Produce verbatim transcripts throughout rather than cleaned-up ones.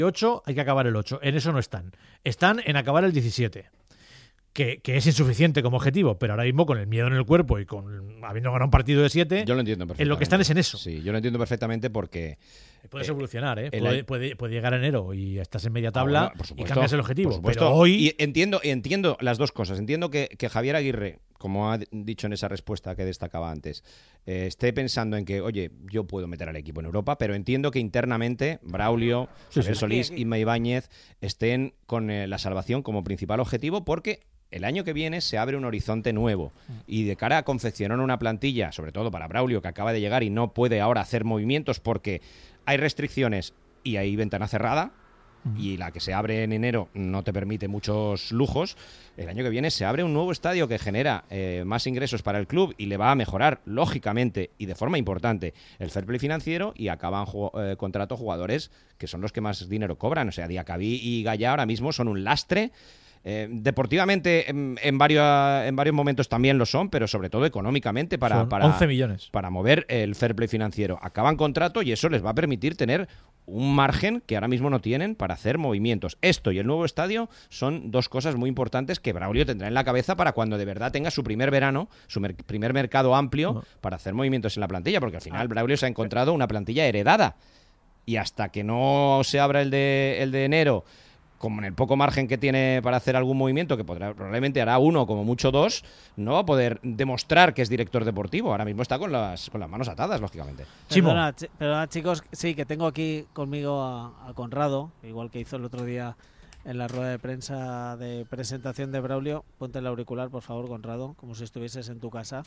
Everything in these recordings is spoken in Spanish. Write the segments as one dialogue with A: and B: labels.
A: ocho hay que acabar el ocho. En eso no están. Están en acabar el diecisiete. Que, que es insuficiente como objetivo, pero ahora mismo con el miedo en el cuerpo y con habiendo ganado un partido de siete,
B: yo lo entiendo perfectamente.
A: En lo que están es en eso.
B: Sí, yo lo entiendo perfectamente porque...
A: Puedes eh, evolucionar, ¿eh? Puede, puede, puede llegar a enero y estás en media tabla,
B: ah, bueno, supuesto,
A: y cambias el objetivo.
B: Por supuesto.
A: Pero hoy...
B: Y entiendo, entiendo las dos cosas. Entiendo que, que Javier Aguirre, como ha dicho en esa respuesta que destacaba antes, eh, esté pensando en que, oye, yo puedo meter al equipo en Europa, pero entiendo que internamente Braulio, sí, Javier sí. Solís, aquí, aquí. Inma Ibáñez estén con eh, la salvación como principal objetivo, porque el año que viene se abre un horizonte nuevo y de cara a confeccionar una plantilla, sobre todo para Braulio, que acaba de llegar y no puede ahora hacer movimientos porque hay restricciones y hay ventana cerrada, y la que se abre en enero no te permite muchos lujos. El año que viene se abre un nuevo estadio que genera eh, más ingresos para el club y le va a mejorar, lógicamente, y de forma importante, el fair play financiero, y acaban ju- eh, contrato jugadores que son los que más dinero cobran. O sea, Diacabí y Gallá ahora mismo son un lastre. Eh, deportivamente en, en, varios, en varios momentos también lo son, pero sobre todo económicamente para, para,
A: once millones.
B: Para mover el fair play financiero. Acaban contrato y eso les va a permitir tener un margen que ahora mismo no tienen para hacer movimientos. Esto y el nuevo estadio son dos cosas muy importantes que Braulio tendrá en la cabeza para cuando de verdad tenga su primer verano, su mer- primer mercado amplio uh-huh. para hacer movimientos en la plantilla, porque al final Braulio se ha encontrado una plantilla heredada y hasta que no se abra el de, el de enero, como en el poco margen que tiene para hacer algún movimiento, que podrá, probablemente hará uno, como mucho dos, no va a poder demostrar que es director deportivo. Ahora mismo está con las con las manos atadas, lógicamente.
C: Perdona, ch- perdona, chicos, sí, que tengo aquí conmigo a, a Conrado, igual que hizo el otro día en la rueda de prensa de presentación de Braulio. Ponte el auricular, por favor, Conrado, como si estuvieses en tu casa.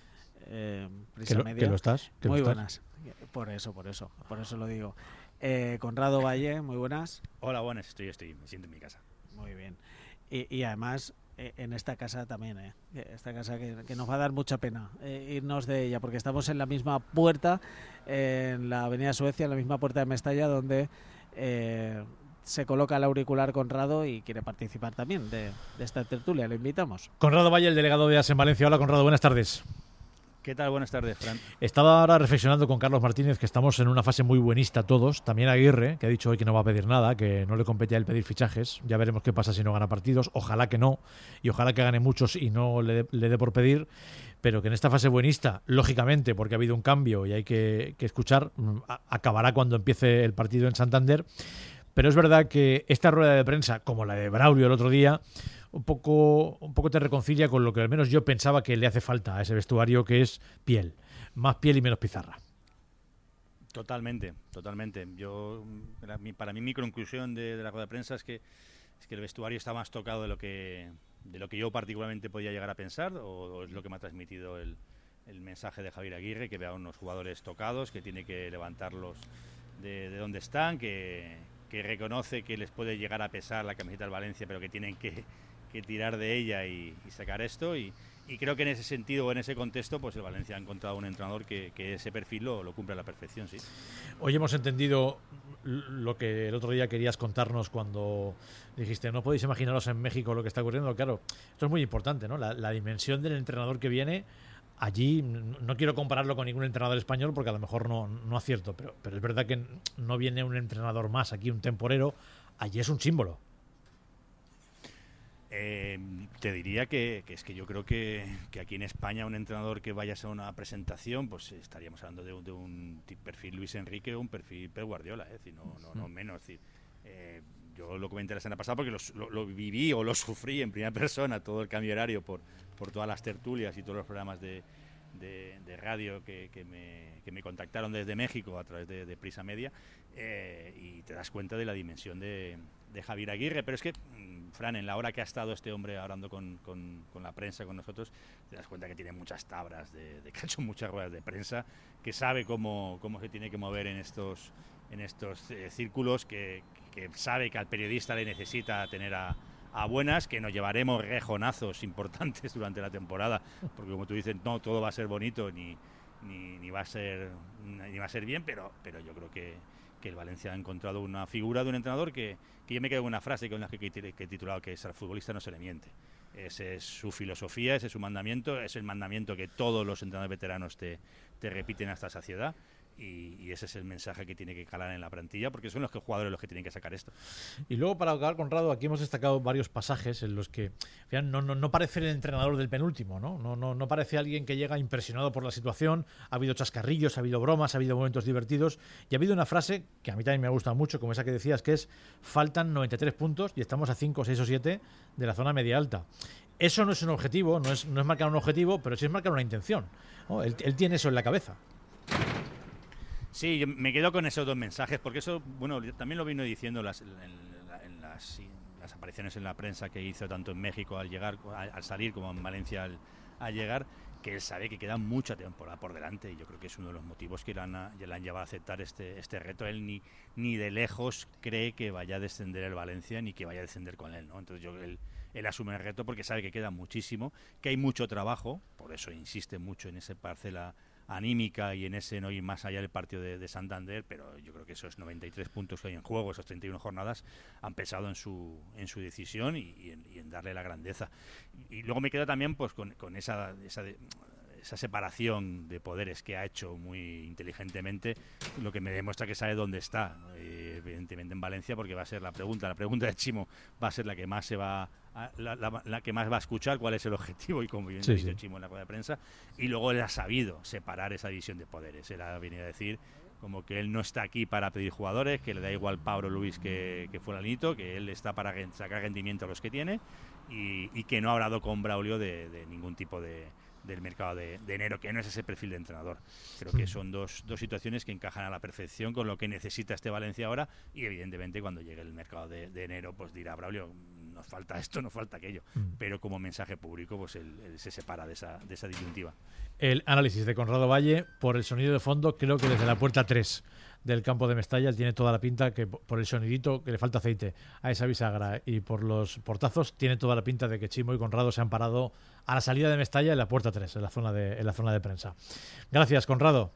C: Eh,
A: ¿Que, lo, ¿Que lo estás? ¿Que
C: Muy
A: lo
C: buenas. Estás? Por eso, por eso, por eso lo digo. Eh, Conrado Valle, muy buenas.
D: Hola, buenas, estoy, estoy, me siento en mi casa.
C: Muy bien. Y, y además, eh, en esta casa también, eh, esta casa que, que nos va a dar mucha pena eh, irnos de ella, porque estamos en la misma puerta, eh, en la Avenida Suecia, en la misma puerta de Mestalla, donde eh, se coloca el auricular Conrado y quiere participar también de, de esta tertulia. Le invitamos.
A: Conrado Valle, el delegado de A S en Valencia. Hola, Conrado, buenas tardes.
D: ¿Qué tal? Buenas tardes, Fran.
A: Estaba ahora reflexionando con Carlos Martínez que estamos en una fase muy buenista todos. También Aguirre, que ha dicho hoy que no va a pedir nada, que no le compete a él pedir fichajes. Ya veremos qué pasa si no gana partidos. Ojalá que no. Y ojalá que gane muchos y no le, le dé por pedir. Pero que en esta fase buenista, lógicamente, porque ha habido un cambio y hay que, que escuchar, a, acabará cuando empiece el partido en Santander. Pero es verdad que esta rueda de prensa, como la de Braulio el otro día, un poco, un poco te reconcilia con lo que al menos yo pensaba que le hace falta a ese vestuario, que es piel. Más piel y menos pizarra.
D: Totalmente, totalmente. Yo, para mí, mi conclusión de, de la rueda de prensa es que, es que el vestuario está más tocado de lo que, de lo que yo particularmente podía llegar a pensar, o, o es lo que me ha transmitido el, el mensaje de Javier Aguirre, que vea a unos jugadores tocados, que tiene que levantarlos de, de donde están, que, que reconoce que les puede llegar a pesar la camiseta del Valencia, pero que tienen que que tirar de ella y, y sacar esto y, y creo que en ese sentido o en ese contexto pues el Valencia ha encontrado un entrenador que, que ese perfil lo, lo cumple a la perfección, sí.
A: Hoy hemos entendido lo que el otro día querías contarnos cuando dijiste no podéis imaginaros en México lo que está ocurriendo. Claro, esto es muy importante, ¿no? La, la dimensión del entrenador que viene allí. No quiero compararlo con ningún entrenador español porque a lo mejor no, no acierto, pero, pero es verdad que no viene un entrenador más aquí, un temporero. Allí es un símbolo.
D: Eh, te diría que, que es que yo creo que, que aquí en España un entrenador que vaya a una presentación, pues estaríamos hablando de, de un perfil Luis Enrique o un perfil Pep Guardiola, es decir, no, no, no menos. Es decir, eh, yo lo comenté la semana pasada porque lo, lo, lo viví o lo sufrí en primera persona, todo el cambio horario por, por todas las tertulias y todos los programas de, de, de radio que, que, me, que me contactaron desde México a través de, de Prisa Media, eh, y te das cuenta de la dimensión de, de Javier Aguirre. Pero es que, Fran, en la hora que ha estado este hombre hablando con, con, con la prensa, con nosotros, te das cuenta que tiene muchas tablas, de, de que ha hecho muchas ruedas de prensa, que sabe cómo, cómo se tiene que mover en estos, en estos eh, círculos, que, que sabe que al periodista le necesita tener a, a buenas, que nos llevaremos rejonazos importantes durante la temporada, porque como tú dices, no todo va a ser bonito ni, ni, ni va a ser ni va a ser bien, pero, pero yo creo que que el Valencia ha encontrado una figura de un entrenador que, que yo me quedo con una frase con la que, que, que he titulado, que es: al futbolista no se le miente. Esa es su filosofía, ese es su mandamiento, es el mandamiento que todos los entrenadores veteranos te, te repiten hasta saciedad, Y, y ese es el mensaje que tiene que calar en la plantilla, porque son los que jugadores los que tienen que sacar esto.
A: Y luego, para acabar, Conrado, aquí hemos destacado varios pasajes en los que fíjate, no, no, no parece el entrenador del penúltimo, ¿no? No, no, no parece alguien que llega impresionado por la situación. Ha habido chascarrillos, ha habido bromas, ha habido momentos divertidos, y ha habido una frase que a mí también me ha gustado mucho, como esa que decías, que es: faltan noventa y tres puntos y estamos a cinco, seis o siete de la zona media alta. Eso no es un objetivo, no es, no es marcar un objetivo, pero sí es marcar una intención, ¿no? Él, él tiene eso en la cabeza.
D: Sí, yo me quedo con esos dos mensajes, porque eso, bueno, también lo vino diciendo las, en, en las, las apariciones en la prensa que hizo tanto en México al llegar, al salir, como en Valencia al, al llegar, que él sabe que queda mucha temporada por delante, y yo creo que es uno de los motivos que le han, le han llevado a aceptar este, este reto. Él ni, ni de lejos cree que vaya a descender el Valencia, ni que vaya a descender con él, ¿no? Entonces yo él, él asume el reto porque sabe que queda muchísimo, que hay mucho trabajo, por eso insiste mucho en esa parcela anímica y en ese no ir más allá del partido de, de Santander, pero yo creo que esos noventa y tres puntos que hay en juego, esos treinta y una jornadas, han pesado en su en su decisión y, y, en, y en darle la grandeza. Y, y luego me quedo también pues con, con esa, esa, de, esa separación de poderes que ha hecho muy inteligentemente, lo que me demuestra que sabe dónde está, eh, evidentemente en Valencia, porque va a ser la pregunta, la pregunta de Chimo va a ser la que más se va a, la, la, la que más va a escuchar, cuál es el objetivo, y como bien
A: sí,
D: dice
A: sí.
D: Chimo en la rueda de prensa, y luego él ha sabido separar esa división de poderes. Él ha venido a decir como que él no está aquí para pedir jugadores, que le da igual Pablo Luis que, que fulanito, que él está para sacar rendimiento a los que tiene, y, y que no ha hablado con Braulio de, de ningún tipo de del mercado de, de enero, que no es ese perfil de entrenador. Creo que son dos, dos situaciones que encajan a la perfección con lo que necesita este Valencia ahora, y evidentemente cuando llegue el mercado de, de enero pues dirá Braulio, nos falta esto, nos falta aquello, mm. pero como mensaje público pues él, él se separa de esa, de esa disyuntiva.
A: El análisis de Conrado Valle, por el sonido de fondo, creo que desde la puerta tres del campo de Mestalla tiene toda la pinta que por el sonidito que le falta aceite a esa bisagra y por los portazos tiene toda la pinta de que Chimo y Conrado se han parado a la salida de Mestalla en la puerta tres, en la zona de, en la zona de prensa. Gracias, Conrado.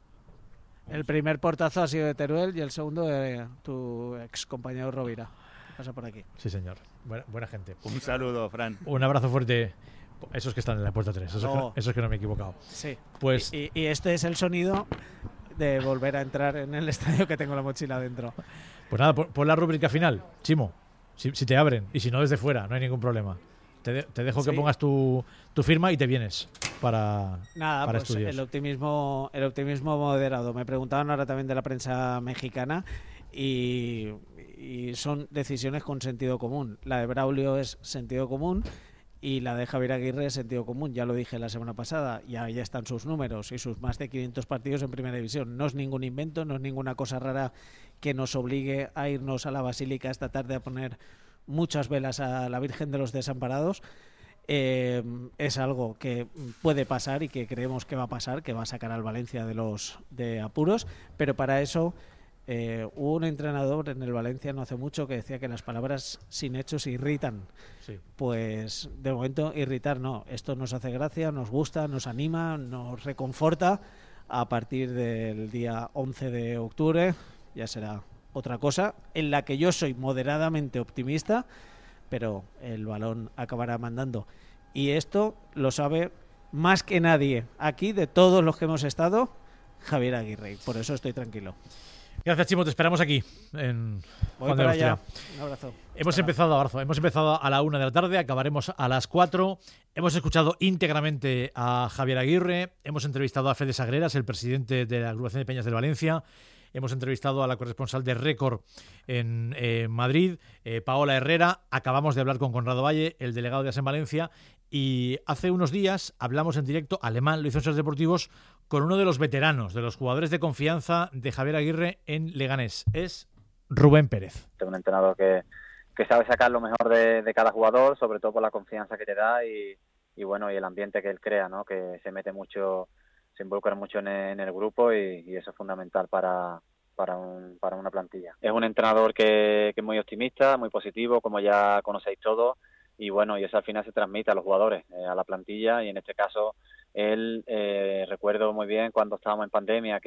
C: El primer portazo ha sido de Teruel y el segundo de tu ex compañero Rovira. Pasa por aquí.
A: Sí, señor. Buena, buena gente.
D: Un saludo, Fran.
A: Un abrazo fuerte. Esos que están en la puerta tres, esos,
C: oh.
A: que, esos que no me he equivocado.
C: Sí.
A: Pues
C: y, y este es el sonido de volver a entrar en el estadio que tengo la mochila dentro.
A: Pues nada, por, por la rúbrica final, Chimo, si, si te abren, y si no desde fuera, no hay ningún problema. Te, de, te dejo sí. que pongas tu, tu firma y te vienes para,
C: nada,
A: para
C: pues
A: estudios.
C: El optimismo, el optimismo moderado. Me preguntaban ahora también de la prensa mexicana y, y son decisiones con sentido común. La de Braulio es sentido común y la de Javier Aguirre es sentido común. Ya lo dije la semana pasada, y ahí están sus números y sus más de quinientos partidos en Primera División. No es ningún invento, no es ninguna cosa rara que nos obligue a irnos a la Basílica esta tarde a poner muchas velas a la Virgen de los Desamparados. Eh, es algo que puede pasar y que creemos que va a pasar, que va a sacar al Valencia de los de apuros, pero para eso eh, hubo un entrenador en el Valencia no hace mucho que decía que las palabras sin hechos irritan.
A: Sí.
C: Pues de momento irritar no, esto nos hace gracia, nos gusta, nos anima, nos reconforta. A partir del día once de octubre ya será otra cosa, en la que yo soy moderadamente optimista, pero el balón acabará mandando. Y esto lo sabe más que nadie aquí, de todos los que hemos estado, Javier Aguirre. Por eso estoy tranquilo.
A: Gracias, Chimo. Te esperamos aquí en
C: Voy
A: Juan de
C: para
A: Austria.
C: allá. Un abrazo.
A: Hemos
C: Hasta
A: empezado a marzo. Hemos empezado a la una de la tarde, acabaremos a las cuatro. Hemos escuchado íntegramente a Javier Aguirre. Hemos entrevistado a Fede Sagreras, el presidente de la agrupación de Peñas del Valencia. Hemos entrevistado a la corresponsal de Récord en eh, Madrid, eh, Paola Herrera. Acabamos de hablar con Conrado Valle, el delegado de A S en Valencia. Y hace unos días hablamos en directo, Alemán lo hizo en Ser Deportivos, con uno de los veteranos, de los jugadores de confianza de Javier Aguirre en Leganés. Es Rubén Pérez.
E: Un entrenador que, que sabe sacar lo mejor de, de cada jugador, sobre todo por la confianza que te da y, y bueno y el ambiente que él crea, ¿no? Que se mete mucho, se involucra mucho en el, en el grupo y, y eso es fundamental para para un, para una plantilla. Es un entrenador que, que es muy optimista, muy positivo, como ya conocéis todos, y bueno, y eso al final se transmite a los jugadores, eh, a la plantilla, y en este caso él, eh, recuerdo muy bien cuando estábamos en pandemia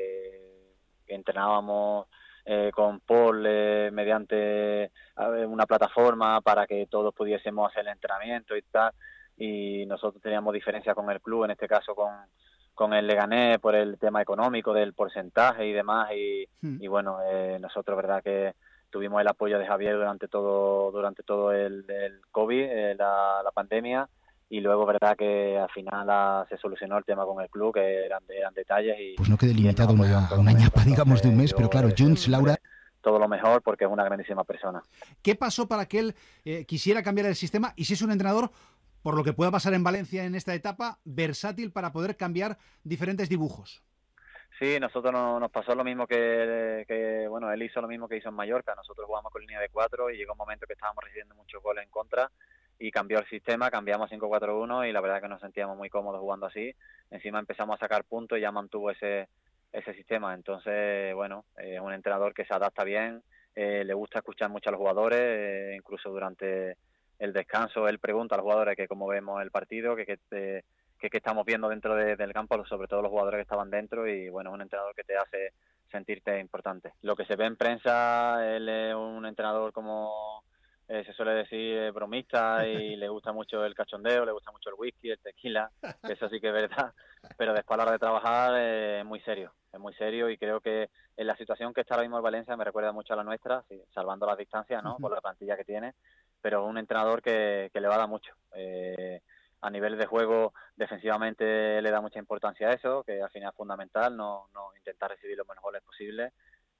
E: que, que entrenábamos eh, con Paul eh, mediante ver, una plataforma para que todos pudiésemos hacer el entrenamiento y tal, y nosotros teníamos diferencias con el club, en este caso con con el Leganés por el tema económico del porcentaje y demás, y, hmm. y bueno, eh, nosotros, verdad que tuvimos el apoyo de Javier durante todo durante todo el, el COVID, eh, la, la pandemia, y luego, verdad que al final la, se solucionó el tema con el club, que eran, eran detalles. Y
F: pues no quede limitado no, a una ñapa, digamos, de un mes, pero claro, Junts, Laura...
E: todo lo mejor, porque es una grandísima persona.
G: ¿Qué pasó para que él eh, quisiera cambiar el sistema? Y si es un entrenador, por lo que pueda pasar en Valencia en esta etapa, versátil para poder cambiar diferentes dibujos.
E: Sí, nosotros no, nos pasó lo mismo que, que, bueno, él hizo lo mismo que hizo en Mallorca. Nosotros jugamos con línea de cuatro y llegó un momento que estábamos recibiendo muchos goles en contra y cambió el sistema, cambiamos a cinco cuatro uno y la verdad que nos sentíamos muy cómodos jugando así. Encima empezamos a sacar puntos y ya mantuvo ese ese sistema. Entonces, bueno, es eh, un entrenador que se adapta bien, eh, le gusta escuchar mucho a los jugadores, eh, incluso durante el descanso él pregunta a los jugadores que cómo vemos el partido, que qué que, que estamos viendo dentro de, del campo, sobre todo los jugadores que estaban dentro, y bueno, es un entrenador que te hace sentirte importante. Lo que se ve en prensa, él es un entrenador como eh, se suele decir eh, bromista, y le gusta mucho el cachondeo, le gusta mucho el whisky, el tequila, que eso sí que es verdad, pero después a la hora de trabajar eh, es muy serio, es muy serio, y creo que en la situación que está ahora mismo en Valencia me recuerda mucho a la nuestra, sí, salvando las distancias, ¿no?, por la plantilla que tiene, pero un entrenador que, que le va a dar mucho. Eh, a nivel de juego, defensivamente le da mucha importancia a eso, que al final es fundamental, no, no intentar recibir los menos goles posibles,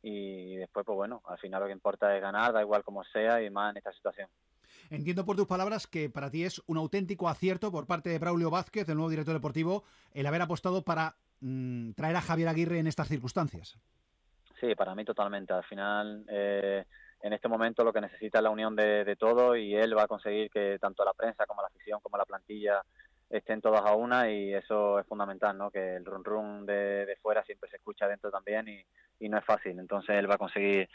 E: y después, pues bueno, al final lo que importa es ganar, da igual como sea, y más en esta situación.
G: Entiendo por tus palabras que para ti es un auténtico acierto por parte de Braulio Vázquez, el nuevo director deportivo, el haber apostado para mmm, traer a Javier Aguirre en estas circunstancias.
E: Sí, para mí totalmente. Al final, eh, en este momento lo que necesita es la unión de, de todo, y él va a conseguir que tanto la prensa como la afición como la plantilla estén todas a una, y eso es fundamental, ¿no? Que el run run de, de fuera siempre se escucha dentro también, y, y no es fácil. Entonces él va a conseguir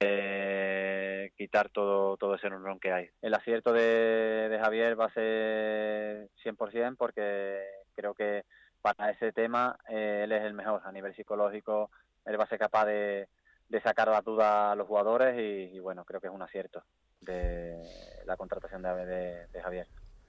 E: eh, quitar todo todo ese run run que hay. El acierto de, de Javier va a ser cien por ciento, porque creo que para ese tema eh, él es el mejor a nivel psicológico. Él va a ser capaz de, de sacar las dudas a los jugadores, y, y bueno, creo que es un acierto de la contratación de, de, de Javier.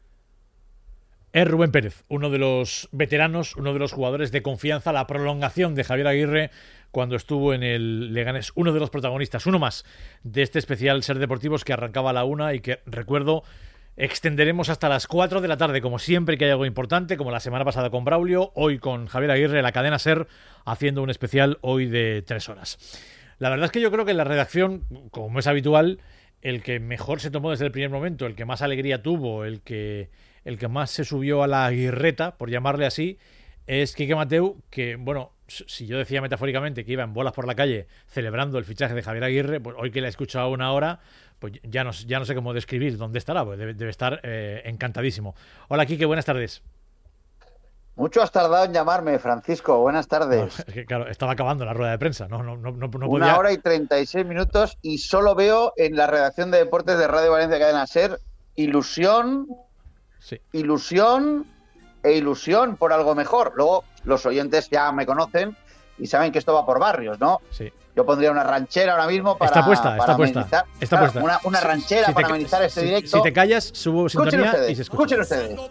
A: Es Rubén Pérez, uno de los veteranos, uno de los jugadores de confianza, la prolongación de Javier Aguirre cuando estuvo en el Leganés, uno de los protagonistas, uno más de este especial Ser Deportivos que arrancaba a la una y que, recuerdo, extenderemos hasta las cuatro de la tarde, como siempre que hay algo importante, como la semana pasada con Braulio, hoy con Javier Aguirre, la cadena Ser, haciendo un especial hoy de tres horas. La verdad es que yo creo que en la redacción, como es habitual, el que mejor se tomó desde el primer momento, el que más alegría tuvo, el que... el que más se subió a la aguirreta, por llamarle así, es Quique Mateu, que, bueno, si yo decía metafóricamente que iba en bolas por la calle celebrando el fichaje de Javier Aguirre, pues hoy que le he escuchado una hora, pues ya no, ya no sé cómo describir dónde estará, pues debe, debe estar eh, encantadísimo. Hola, Quique, buenas tardes.
H: Mucho has tardado en llamarme, Francisco. Buenas tardes.
A: No, es que, claro, estaba acabando la rueda de prensa. No, no, no, no, no
H: Una
A: podía...
H: hora y treinta y seis minutos, y solo veo en la redacción de deportes de Radio Valencia Cadena Ser ilusión... Sí. Ilusión e ilusión por algo mejor. Luego los oyentes ya me conocen y saben que esto va por barrios, ¿no?
A: Sí.
H: Yo pondría una ranchera ahora mismo para
A: Está puesta,
H: para
A: está puesta.
H: Amenizar,
A: está
H: claro,
A: puesta.
H: Una, una ranchera si, si para te, amenizar este
A: si,
H: directo.
A: Si te callas, subo
H: escuchen
A: sintonía
H: ustedes,
A: y se escucha.
H: Escuchen ustedes.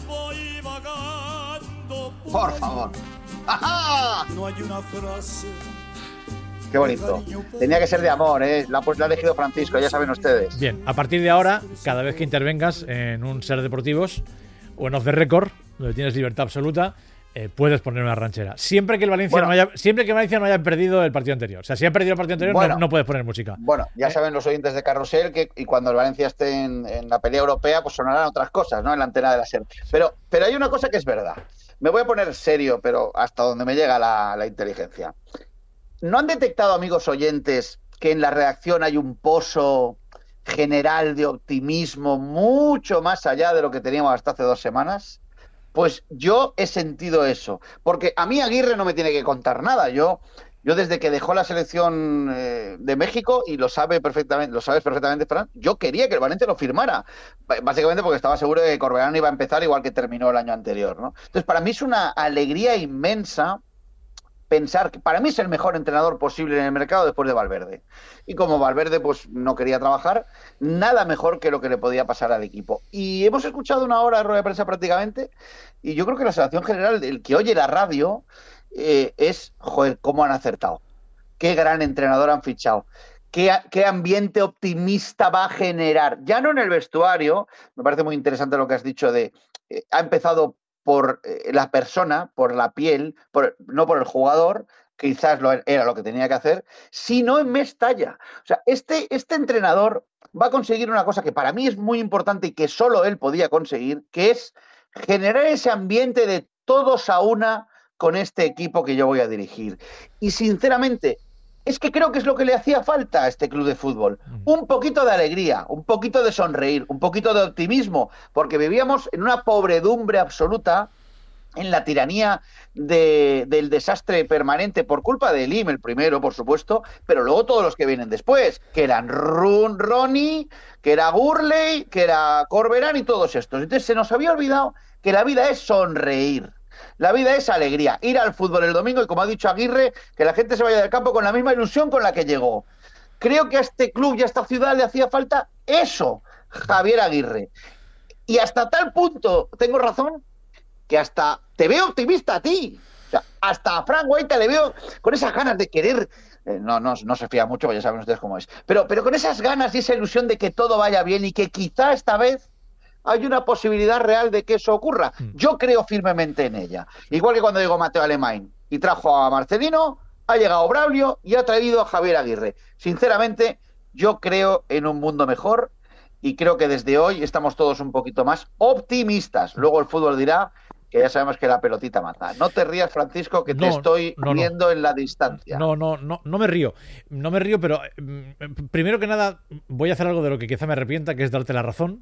H: Por favor. ¡Ajá! No hay una frase. Qué bonito. Tenía que ser de amor, ¿eh? La, pues, la ha elegido Francisco, ya saben ustedes.
A: Bien, a partir de ahora, cada vez que intervengas en un Ser Deportivos o en Off the Record, donde tienes libertad absoluta, eh, puedes poner una ranchera. Siempre que el Valencia, bueno, no haya, siempre que el Valencia no haya perdido el partido anterior. O sea, si ha perdido el partido anterior, bueno, no, no puedes poner música.
H: Bueno, ya eh. saben los oyentes de Carrusel que y cuando el Valencia esté en, en la pelea europea, pues sonarán otras cosas, ¿no? En la antena de la Ser. Pero, pero hay una cosa que es verdad. Me voy a poner serio, pero hasta donde me llega la, la inteligencia. ¿No han detectado, amigos oyentes, que en la redacción hay un pozo general de optimismo mucho más allá de lo que teníamos hasta hace dos semanas? Pues yo he sentido eso, porque a mí Aguirre no me tiene que contar nada. Yo, yo desde que dejó la selección eh, de México, y lo sabe perfectamente, lo sabes perfectamente, Fran, yo quería que el Valencia lo firmara, básicamente porque estaba seguro de que Corberán iba a empezar igual que terminó el año anterior, ¿no? Entonces, para mí es una alegría inmensa pensar que para mí es el mejor entrenador posible en el mercado después de Valverde. Y como Valverde pues no quería trabajar, nada mejor que lo que le podía pasar al equipo. Y hemos escuchado una hora de rueda de prensa prácticamente, y yo creo que la sensación general del que oye la radio eh, es, joder, cómo han acertado. Qué gran entrenador han fichado. Qué, qué ambiente optimista va a generar. Ya no en el vestuario, me parece muy interesante lo que has dicho de, eh, ha empezado por eh, la persona, por la piel, por, no por el jugador, quizás lo, era lo que tenía que hacer, sino en Mestalla. O sea, este, este entrenador va a conseguir una cosa que para mí es muy importante y que solo él podía conseguir, que es generar ese ambiente de todos a una con este equipo que yo voy a dirigir. Y sinceramente, es que creo que es lo que le hacía falta a este club de fútbol. Un poquito de alegría, un poquito de sonreír, un poquito de optimismo, porque vivíamos en una pobredumbre absoluta, en la tiranía de, del desastre permanente por culpa de Elim, el primero, por supuesto, pero luego todos los que vienen después, que eran Run, Ronnie, que era Gurley, que era Corberán y todos estos. Entonces se nos había olvidado que la vida es sonreír. La vida es alegría, ir al fútbol el domingo y, como ha dicho Aguirre, que la gente se vaya del campo con la misma ilusión con la que llegó. Creo que a este club y a esta ciudad le hacía falta eso, Javier Aguirre. Y hasta tal punto, tengo razón, que hasta te veo optimista a ti. O sea, hasta a Frank Guaita le veo con esas ganas de querer... Eh, no, no, no se fía mucho, porque ya saben ustedes cómo es. Pero, pero con esas ganas y esa ilusión de que todo vaya bien y que quizá esta vez hay una posibilidad real de que eso ocurra. Yo creo firmemente en ella. Igual que cuando llegó Mateo Alemán y trajo a Marcelino, ha llegado Braulio y ha traído a Javier Aguirre. Sinceramente, yo creo en un mundo mejor y creo que desde hoy estamos todos un poquito más optimistas. Luego el fútbol dirá que ya sabemos que la pelotita mata. No te rías, Francisco, que te
A: no,
H: estoy
A: no,
H: viendo
A: no.
H: en la distancia.
A: No, no, no, no me río. No me río, pero eh, primero que nada voy a hacer algo de lo que quizá me arrepienta, que es darte la razón.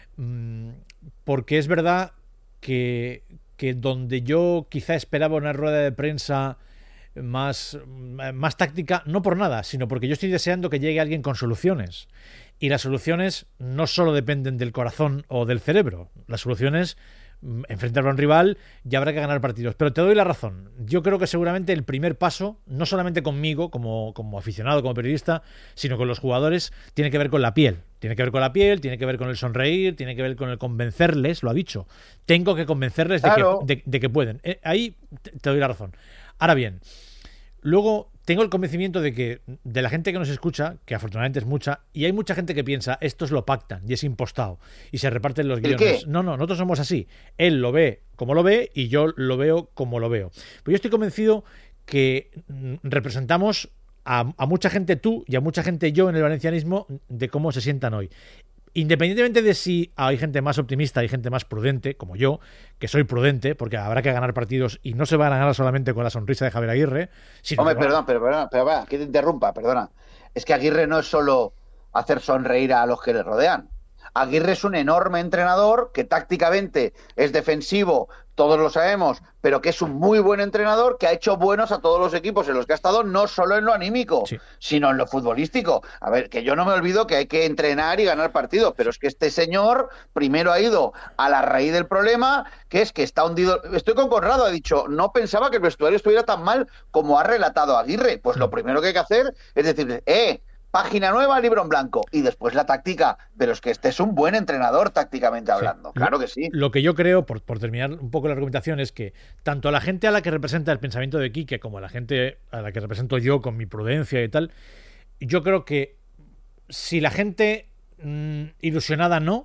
A: Porque es verdad que, que donde yo quizá esperaba una rueda de prensa más, más táctica, no por nada, sino porque yo estoy deseando que llegue alguien con soluciones. Y las soluciones no solo dependen del corazón o del cerebro. Las soluciones, enfrentar a un rival, ya habrá que ganar partidos. Pero te doy la razón. Yo creo que seguramente el primer paso, no solamente conmigo como, como aficionado, como periodista, sino con los jugadores, tiene que ver con la piel. Tiene que ver con la piel, tiene que ver con el sonreír, tiene que ver con el convencerles, lo ha dicho. Tengo que convencerles de, claro. que, de, de que pueden. Eh, ahí te doy la razón. Ahora bien, luego tengo el convencimiento de que de la gente que nos escucha, que afortunadamente es mucha, y hay mucha gente que piensa, estos lo pactan y es impostado y se reparten los guiones. ¿Qué? No, no, nosotros somos así. Él lo ve como lo ve y yo lo veo como lo veo. Pero yo estoy convencido que representamos a, a mucha gente, tú y a mucha gente yo en el valencianismo, de cómo se sientan hoy. Independientemente de si hay gente más optimista, hay gente más prudente, como yo, que soy prudente, porque habrá que ganar partidos y no se van a ganar solamente con la sonrisa de Javier Aguirre. Sino
H: Hombre,
A: que
H: perdón, pero perdona, pero va, que te interrumpa, perdona. Es que Aguirre no es solo hacer sonreír a los que le rodean. Aguirre es un enorme entrenador que tácticamente es defensivo, todos lo sabemos, pero que es un muy buen entrenador que ha hecho buenos a todos los equipos en los que ha estado, no solo en lo anímico, sí, sino en lo futbolístico. A ver, que yo no me olvido que hay que entrenar y ganar partidos, pero es que este señor primero ha ido a la raíz del problema, que es que está hundido. Estoy con Conrado, ha dicho, no pensaba que el vestuario estuviera tan mal como ha relatado Aguirre. Pues lo primero que hay que hacer es decir, eh, página nueva, libro en blanco. Y después la táctica. Pero es que este es un buen entrenador tácticamente hablando. Sí. Claro que sí.
A: Lo que yo creo, por, por terminar un poco la argumentación, es que tanto a la gente a la que representa el pensamiento de Quique como a la gente a la que represento yo con mi prudencia y tal, yo creo que si la gente mmm, ilusionada no,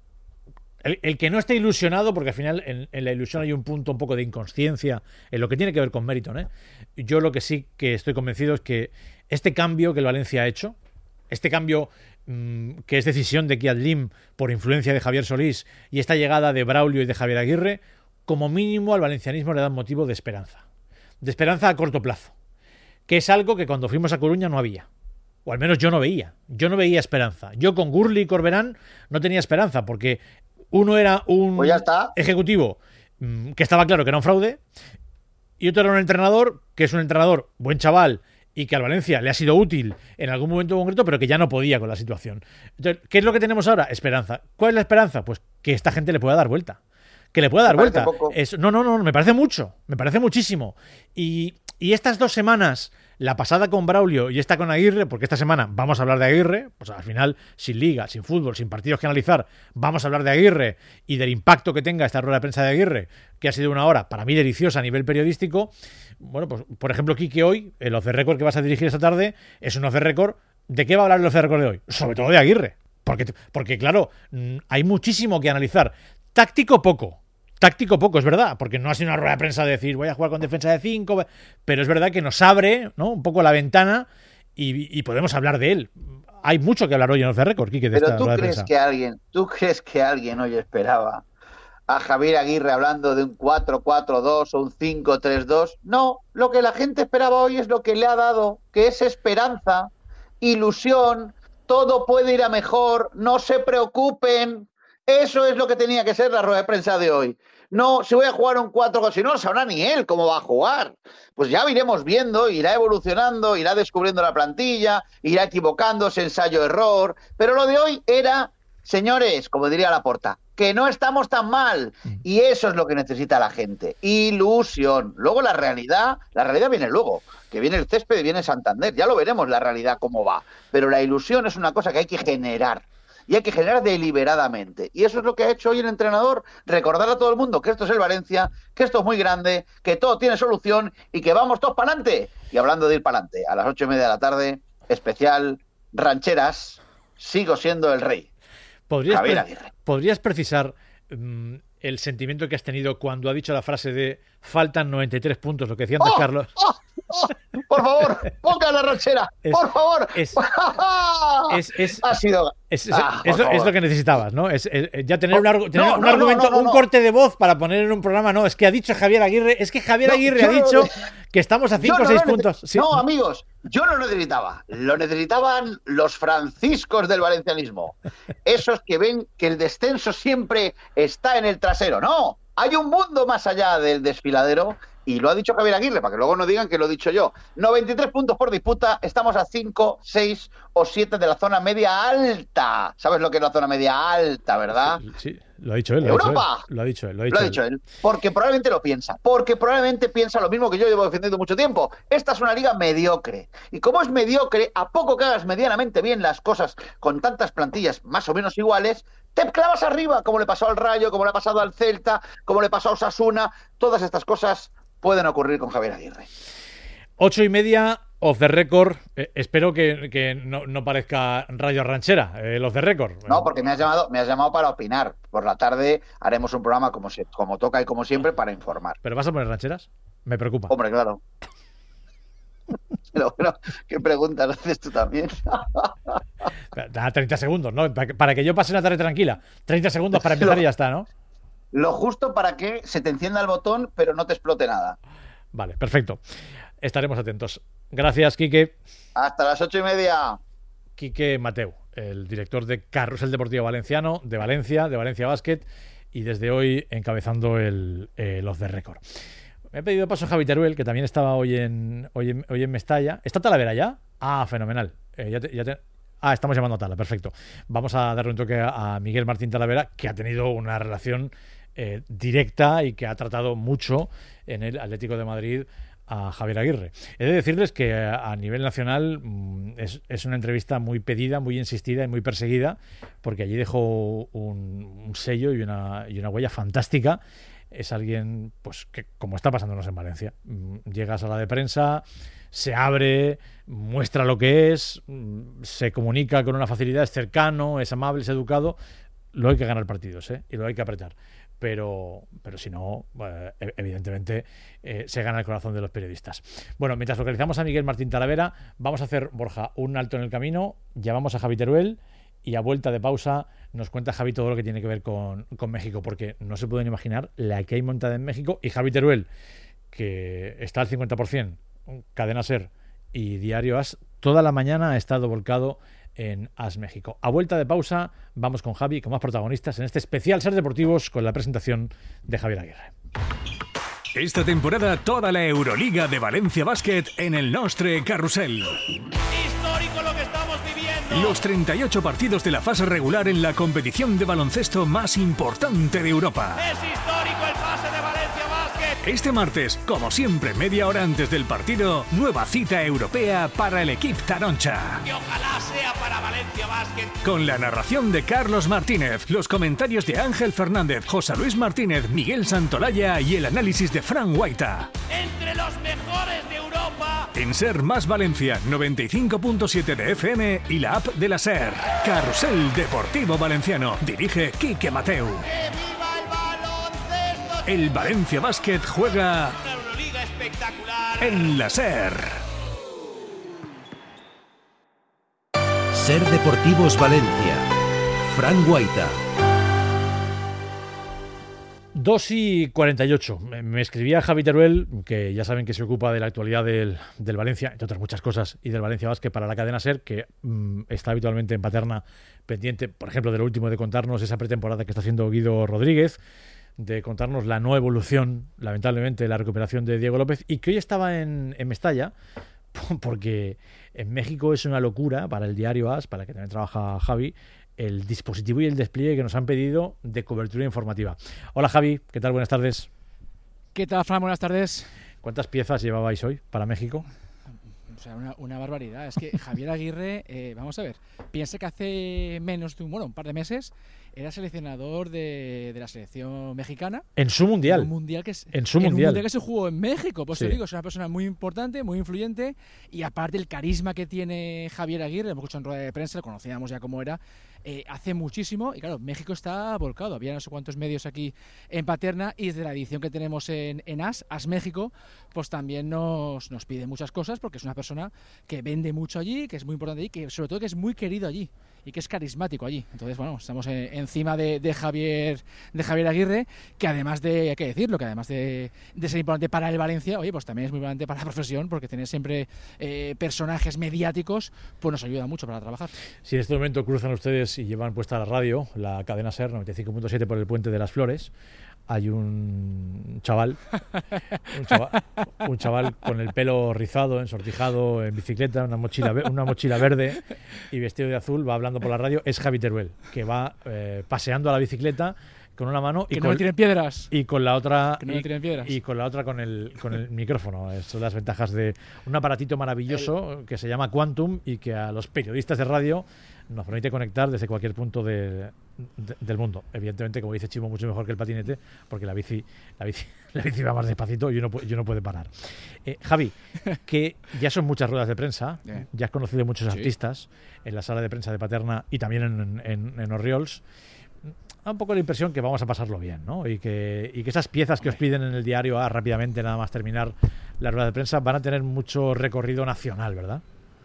A: el, el que no esté ilusionado, porque al final en, en la ilusión hay un punto un poco de inconsciencia en lo que tiene que ver con mérito, ¿eh? Yo lo que sí que estoy convencido es que este cambio que el Valencia ha hecho, este cambio mmm, que es decisión de Kiad Lim por influencia de Javier Solís y esta llegada de Braulio y de Javier Aguirre, como mínimo al valencianismo le dan motivo de esperanza. De esperanza a corto plazo. Que es algo que cuando fuimos a Coruña no había. O al menos yo no veía. Yo no veía esperanza. Yo con Gurley y Corberán no tenía esperanza porque uno era un
H: pues ya está.
A: ejecutivo mmm, que estaba claro que era un fraude y otro era un entrenador que es un entrenador buen chaval y que al Valencia le ha sido útil en algún momento concreto, pero que ya no podía con la situación. Entonces, ¿qué es lo que tenemos ahora? Esperanza. ¿Cuál es la esperanza? Pues que esta gente le pueda dar vuelta. Que le pueda dar vuelta. Es, no, no, no, me parece mucho. Me parece muchísimo. Y, Y estas dos semanas, la pasada con Braulio y esta con Aguirre, porque esta semana vamos a hablar de Aguirre, pues al final, sin liga, sin fútbol, sin partidos que analizar, vamos a hablar de Aguirre y del impacto que tenga esta rueda de prensa de Aguirre, que ha sido una hora, para mí, deliciosa a nivel periodístico. Bueno, pues, por ejemplo, Quique hoy, el Off the Record que vas a dirigir esta tarde, es un Off the Record. ¿De qué va a hablar el Off the Record de hoy? Sobre todo de Aguirre. Porque, porque claro, hay muchísimo que analizar. Táctico poco. Táctico poco, es verdad, porque no ha sido una rueda de prensa de decir voy a jugar con defensa de cinco, pero es verdad que nos abre, ¿no?, un poco la ventana y, y podemos hablar de él. Hay mucho que hablar hoy en Off the Record, Quique, de
H: pero
A: esta
H: tú
A: rueda de
H: crees
A: prensa.
H: que alguien, ¿tú crees que alguien hoy esperaba a Javier Aguirre hablando de un cuatro cuatro dos o un cinco tres dos? No, lo que la gente esperaba hoy es lo que le ha dado, que es esperanza, ilusión, todo puede ir a mejor, no se preocupen. Eso es lo que tenía que ser la rueda de prensa de hoy. No, si voy a jugar un cuatro, si no lo sabrá ni él cómo va a jugar. Pues ya iremos viendo, irá evolucionando, irá descubriendo la plantilla, irá equivocándose, ensayo-error. Pero lo de hoy era, señores, como diría Laporta, que no estamos tan mal. Y eso es lo que necesita la gente. Ilusión. Luego la realidad, la realidad viene luego. Que viene el césped y viene Santander. Ya lo veremos la realidad cómo va. Pero la ilusión es una cosa que hay que generar. Y hay que generar deliberadamente. Y eso es lo que ha hecho hoy el entrenador, recordar a todo el mundo que esto es el Valencia, que esto es muy grande, que todo tiene solución y que vamos todos para adelante. Y hablando de ir para adelante, a las ocho y media de la tarde, especial Rancheras, sigo siendo el rey.
A: ¿Podrías,
H: Javier
A: pre-
H: Aguirre.
A: ¿podrías precisar um, el sentimiento que has tenido cuando ha dicho la frase de faltan noventa y tres puntos, lo que decía antes
H: ¡Oh!
A: Carlos?
H: ¡Oh! ¡Oh! Por favor, ponga la ranchera,
A: Es-
H: por favor.
A: es- es- es-
H: ha sido.
A: Es, es-
H: Ah,
A: es
H: por
A: lo, es
H: favor.
A: lo que necesitabas, ¿no? Es, es- ya tener, un, argu- tener
H: no,
A: un
H: no,
A: argumento,
H: no, no,
A: un
H: no.
A: corte de voz para poner en un programa. No, es que ha dicho Javier Aguirre, es que Javier
H: No,
A: Aguirre
H: yo
A: ha
H: no-
A: dicho que estamos a
H: Yo
A: cinco o
H: no
A: seis
H: lo nece-
A: puntos. Sí.
H: No, amigos, yo no lo necesitaba. Lo necesitaban los franciscos del valencianismo. Esos que ven que el descenso siempre está en el trasero. No, hay un mundo más allá del desfiladero. Y lo ha dicho Javier Aguirre, para que luego no digan que lo he dicho yo. noventa y tres puntos por disputa, estamos a cinco, seis o siete de la zona media alta. ¿Sabes lo que es la zona media alta, verdad?
A: Sí, sí, lo ha dicho él. Lo ha dicho
H: ¡Europa!
A: él, Lo ha dicho él. Lo ha dicho
H: Lo ha
A: él.
H: dicho él, porque probablemente lo piensa, porque probablemente piensa lo mismo que yo llevo defendiendo mucho tiempo. Esta es una liga mediocre, y como es mediocre, a poco que hagas medianamente bien las cosas con tantas plantillas más o menos iguales, te clavas arriba, como le pasó al Rayo, como le ha pasado al Celta, como le pasó a Osasuna. Todas estas cosas pueden ocurrir con Javier Aguirre.
A: Ocho y media, Off the Record. Eh, espero que, que no, no parezca Radio Ranchera, eh, el Off the Record.
H: No, porque me has llamado, me has llamado para opinar. Por la tarde haremos un programa como se, como toca y como siempre para informar.
A: ¿Pero vas a poner rancheras? Me preocupa.
H: Hombre, claro. Pero bueno, ¿qué preguntas haces tú también?
A: Da treinta segundos, ¿no? Para que, para que yo pase una tarde tranquila. treinta segundos para empezar y ya está, ¿no?
H: Lo justo para que se te encienda el botón, pero no te explote nada.
A: Vale, perfecto. Estaremos atentos. Gracias, Quique.
H: Hasta las ocho y media.
A: Quique Mateu, el director de Carrusel Deportivo Valenciano, de Valencia, de Valencia Basket, y desde hoy encabezando el, el Off the Record. Me he pedido paso a Javi Teruel, que también estaba hoy en, hoy en, hoy en Mestalla. ¿Está Talavera ya? Ah, fenomenal. Eh, ya te, ya te... Ah, estamos llamando a Tala, perfecto. Vamos a darle un toque a, a Miguel Martín Talavera, que ha tenido una relación eh, directa y que ha tratado mucho en el Atlético de Madrid a Javier Aguirre. He de decirles que a nivel nacional mmm, es, es una entrevista muy pedida, muy insistida y muy perseguida, porque allí dejó un, un sello y una, y una huella fantástica. Es alguien, pues, que como está pasándonos en Valencia, llega a sala de prensa, se abre, muestra lo que es, se comunica con una facilidad, es cercano, es amable, es educado. Lo hay que ganar partidos, ¿eh? Y lo hay que apretar. Pero, pero si no, eh, evidentemente eh, se gana el corazón de los periodistas. Bueno, mientras localizamos a Miguel Martín Talavera, vamos a hacer, Borja, un alto en el camino, llamamos a Javi Teruel y a vuelta de pausa nos cuenta Javi todo lo que tiene que ver con, con México, porque no se pueden imaginar la que hay montada en México. Y Javi Teruel, que está al cincuenta por ciento, Cadena SER y Diario As, toda la mañana ha estado volcado en As México. A vuelta de pausa vamos con Javi, con más protagonistas en este especial Ser Deportivos con la presentación de Javier Aguirre.
I: Esta temporada toda la Euroliga de Valencia Basket en el Nostre Carrusel.
J: Histórico lo que estamos viviendo.
I: Los treinta y ocho partidos de la fase regular en la competición de baloncesto más importante de Europa.
J: Es histórico el pase de Valencia Basket.
I: Este martes, como siempre, media hora antes del partido, nueva cita europea para el equipo taroncha.
J: Y ojalá sea para Valencia Basket.
I: Con la narración de Carlos Martínez, los comentarios de Ángel Fernández, José Luis Martínez, Miguel Santolaya y el análisis de Fran Guaita.
J: Entre los mejores de Europa.
I: En Ser Más Valencia, noventa y cinco punto siete de F M y la app de la Ser. Carrusel Deportivo Valenciano. Dirige Quique Mateu.
J: ¡Que viva el baloncesto!
I: El Valencia Basket juega
J: Una Euroliga espectacular.
I: en la Ser.
K: Ser Deportivos Valencia. Fran Guaita.
A: dos y cuarenta y ocho. Me, me escribía Javi Teruel, que ya saben que se ocupa de la actualidad del, del Valencia, entre otras muchas cosas, y del Valencia Basket para la cadena SER, que mmm, está habitualmente en Paterna pendiente, por ejemplo, de lo último, de contarnos esa pretemporada que está haciendo Guido Rodríguez, de contarnos la no evolución, lamentablemente, la recuperación de Diego López, y que hoy estaba en, en Mestalla, porque en México es una locura para el diario A S, para el que también trabaja Javi, el dispositivo y el despliegue que nos han pedido de cobertura informativa. Hola Javi, ¿qué tal? Buenas tardes.
L: ¿Qué tal, Fran? Buenas tardes.
A: ¿Cuántas piezas llevabais hoy para México?
L: O sea, una, una barbaridad. Es que Javier Aguirre, eh, vamos a ver, piense que hace menos de un, bueno, un par de meses era seleccionador de, de la selección mexicana.
A: En su mundial.
L: En un mundial que, es,
A: en su
L: en
A: mundial.
L: Un mundial que se jugó en México. Pues
A: sí.
L: te digo, es una persona muy importante, muy influyente, y aparte el carisma que tiene Javier Aguirre, lo hemos escuchado en rueda de prensa, lo conocíamos ya cómo era, eh, hace muchísimo. Y claro, México está volcado. Había no sé cuántos medios aquí en Paterna, y desde la edición que tenemos en, en A S, A S México, pues también nos, nos pide muchas cosas, porque es una persona que vende mucho allí, que es muy importante allí, que sobre todo que es muy querido allí y que es carismático allí. Entonces, bueno, estamos eh, encima de, de Javier de Javier Aguirre, que además de, hay que decirlo, que además de, de ser importante para el Valencia, oye, pues también es muy importante para la profesión, porque tener siempre eh, personajes mediáticos, pues nos ayuda mucho para trabajar.
A: Si en este momento cruzan ustedes y llevan puesta la radio, la cadena SER noventa y cinco punto siete por el Puente de las Flores, hay un chaval, un chaval, un chaval con el pelo rizado, ensortijado, en bicicleta, una mochila, una mochila verde y vestido de azul, va hablando por la radio. Es Javi Teruel, que va eh, paseando a la bicicleta con una mano y
L: que
A: con,
L: no le tiren piedras
A: y con la otra
L: que no
A: y,
L: le tiren piedras.
A: y con la otra con el con el micrófono. Esas son las ventajas de un aparatito maravilloso el... que se llama Quantum y que a los periodistas de radio nos permite conectar desde cualquier punto de, de, del mundo. Evidentemente, como dice Chimo, mucho mejor que el patinete, porque la bici la bici, la bici va más despacito y uno, y uno puede parar. Eh, Javi, que ya son muchas ruedas de prensa, yeah. ya has conocido muchos sí. artistas en la sala de prensa de Paterna y también en, en, en Orriols. Da un poco la impresión que vamos a pasarlo bien, ¿no? Y que, y que esas piezas que os piden en el diario A rápidamente, nada más terminar la rueda de prensa, van a tener mucho recorrido nacional, ¿verdad?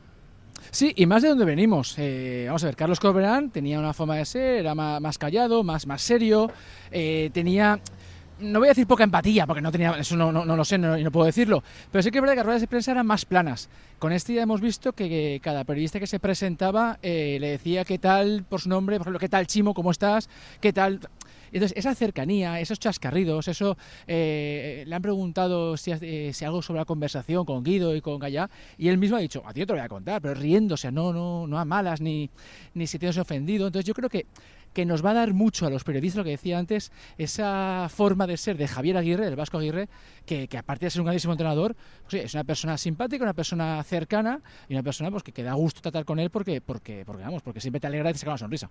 L: Sí, y más de donde venimos. Eh, vamos a ver, Carlos Corberán tenía una forma de ser, era más, más callado, más, más serio, eh, tenía... No voy a decir poca empatía, porque no tenía, eso no, no, no lo sé, no, no puedo decirlo, pero sí que es verdad que las ruedas de prensa eran más planas. Con este ya hemos visto que, que cada periodista que se presentaba eh, le decía qué tal por su nombre, por ejemplo, qué tal Chimo, cómo estás, qué tal... Entonces, esa cercanía, esos chascarridos, eso, eh, le han preguntado si, eh, si algo sobre la conversación con Guido y con Gallá, y él mismo ha dicho, a ti no te lo voy a contar, pero riéndose, no, no, no a malas, ni, ni sintiéndose ofendido. Entonces, yo creo que que nos va a dar mucho a los periodistas, lo que decía antes, esa forma de ser de Javier Aguirre, del Vasco Aguirre, que, que aparte de ser un grandísimo entrenador, pues, sí, es una persona simpática, una persona cercana y una persona pues que, que da gusto tratar con él porque, porque, porque, vamos, porque siempre te alegra y te saca una sonrisa.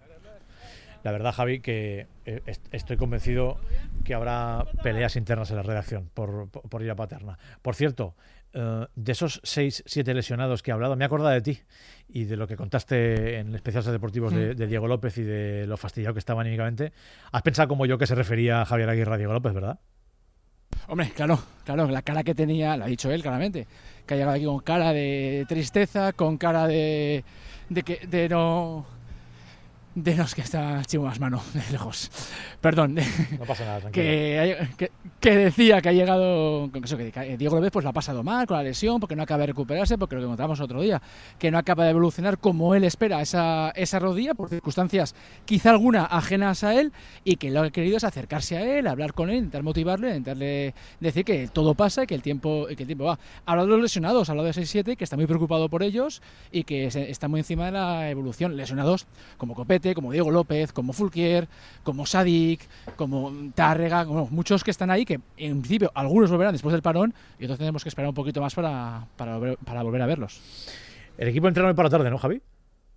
A: La verdad, Javi, que eh, estoy convencido que habrá peleas internas en la redacción por, por, por ir a Paterna. Por cierto, uh, de esos seis, siete lesionados que he hablado, me he acordado de ti y de lo que contaste en especiales deportivos de, de Diego López y de lo fastidiado que estaba anímicamente. Has pensado como yo que se refería a Javier Aguirre a Diego López, ¿verdad?
L: Hombre, claro, claro, la cara que tenía, lo ha dicho él claramente, que ha llegado aquí con cara de tristeza, con cara de, de que de no... De los que está Chimo más mano, de lejos. Perdón.
A: No pasa nada, tranquilo.
L: Que, que, que decía que ha llegado... Con eso, que Diego López pues, la ha pasado mal con la lesión, porque no acaba de recuperarse, porque lo que contamos otro día, que no acaba de evolucionar como él espera esa, esa rodilla, por circunstancias quizá alguna ajenas a él, y que lo que ha querido es acercarse a él, hablar con él, intentar motivarle, intentarle decir que todo pasa y que el tiempo, que el tiempo va. Ha hablado de los lesionados, ha hablado de seis siete, que está muy preocupado por ellos y que se, está muy encima de la evolución. Lesionados como Copete, gente como Diego López, como Fulquier, como Sadik, como Tárrega, bueno, muchos que están ahí, que en principio algunos volverán después del parón y otros tenemos que esperar un poquito más para, para, volver, para volver a verlos.
A: El equipo entrena hoy por la tarde, ¿no, Javi?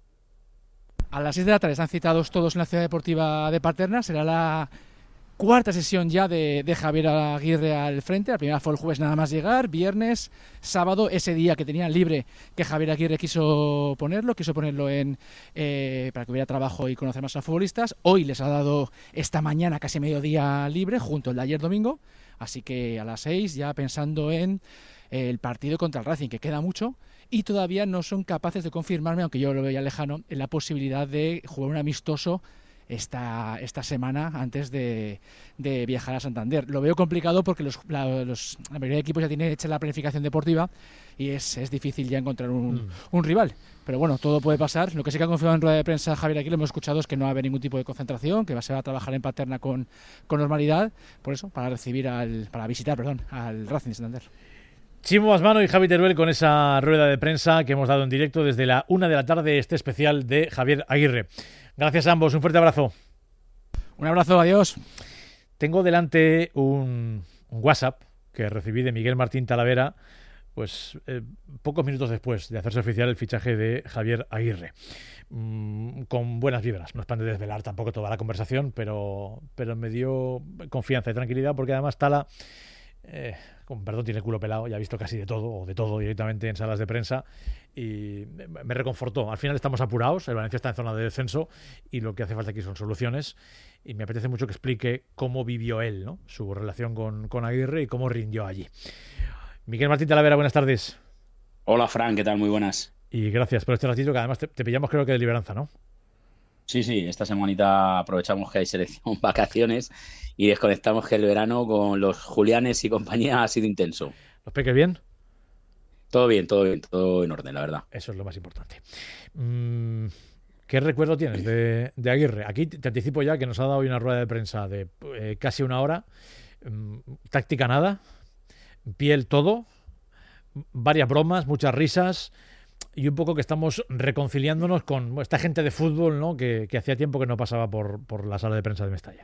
L: A las seis de la tarde están citados todos en la Ciudad Deportiva de Paterna. Será la cuarta sesión ya de, de Javier Aguirre al frente. La primera fue el jueves nada más llegar. Viernes, sábado, ese día que tenían libre, que Javier Aguirre quiso ponerlo, quiso ponerlo en eh, para que hubiera trabajo y conocer más a los futbolistas. Hoy les ha dado esta mañana casi mediodía libre, junto al de ayer domingo. Así que a las seis ya pensando en eh, el partido contra el Racing, que queda mucho. Y todavía no son capaces de confirmarme, aunque yo lo veía lejano, en la posibilidad de jugar un amistoso esta, esta semana antes de, de viajar a Santander. Lo veo complicado porque los, la, los, la mayoría de equipos ya tienen hecha la planificación deportiva y es, es difícil ya encontrar un, mm. un rival. Pero bueno, todo puede pasar. Lo que sí que ha confirmado en rueda de prensa Javier aquí, lo hemos escuchado, es que no va a haber ningún tipo de concentración, que va, se va a trabajar en Paterna con, con normalidad, por eso, para recibir al, para visitar, perdón, al Racing de Santander.
A: Chimo Asmano y Javi Teruel con esa rueda de prensa que hemos dado en directo desde la una de la tarde, este especial de Javier Aguirre. Gracias a ambos, un fuerte abrazo.
L: Un abrazo, adiós.
A: Tengo delante un, un WhatsApp que recibí de Miguel Martín Talavera, pues eh, pocos minutos después de hacerse oficial el fichaje de Javier Aguirre. Mm, con buenas vibras, no es para desvelar tampoco toda la conversación, pero, pero me dio confianza y tranquilidad porque además Tala... Eh, con perdón, tiene el culo pelado, ya ha visto casi de todo, o de todo directamente en salas de prensa, y me reconfortó. Al final estamos apurados, el Valencia está en zona de descenso y lo que hace falta aquí son soluciones, y me apetece mucho que explique cómo vivió él, ¿no?, su relación con, con Aguirre y cómo rindió allí. Miguel Martín Talavera, buenas tardes.
M: Hola, Fran, ¿qué tal? Muy buenas.
A: Y gracias por este ratito, que además te, te pillamos creo que de Liberanza, ¿no?
M: Sí, sí, esta semanita aprovechamos que hay selección, vacaciones y desconectamos, que el verano con los Julianes y compañía ha sido intenso.
A: ¿Los peques bien?
M: Todo bien, todo bien, todo en orden, la verdad.
A: Eso es lo más importante. Mm, ¿qué recuerdo tienes de, de Aguirre? Aquí te anticipo ya que nos ha dado hoy una rueda de prensa de eh, casi una hora, mm, táctica nada, piel todo, varias bromas, muchas risas... Y un poco que estamos reconciliándonos con esta gente de fútbol, ¿no?, que, que hacía tiempo que no pasaba por, por la sala de prensa de Mestalla.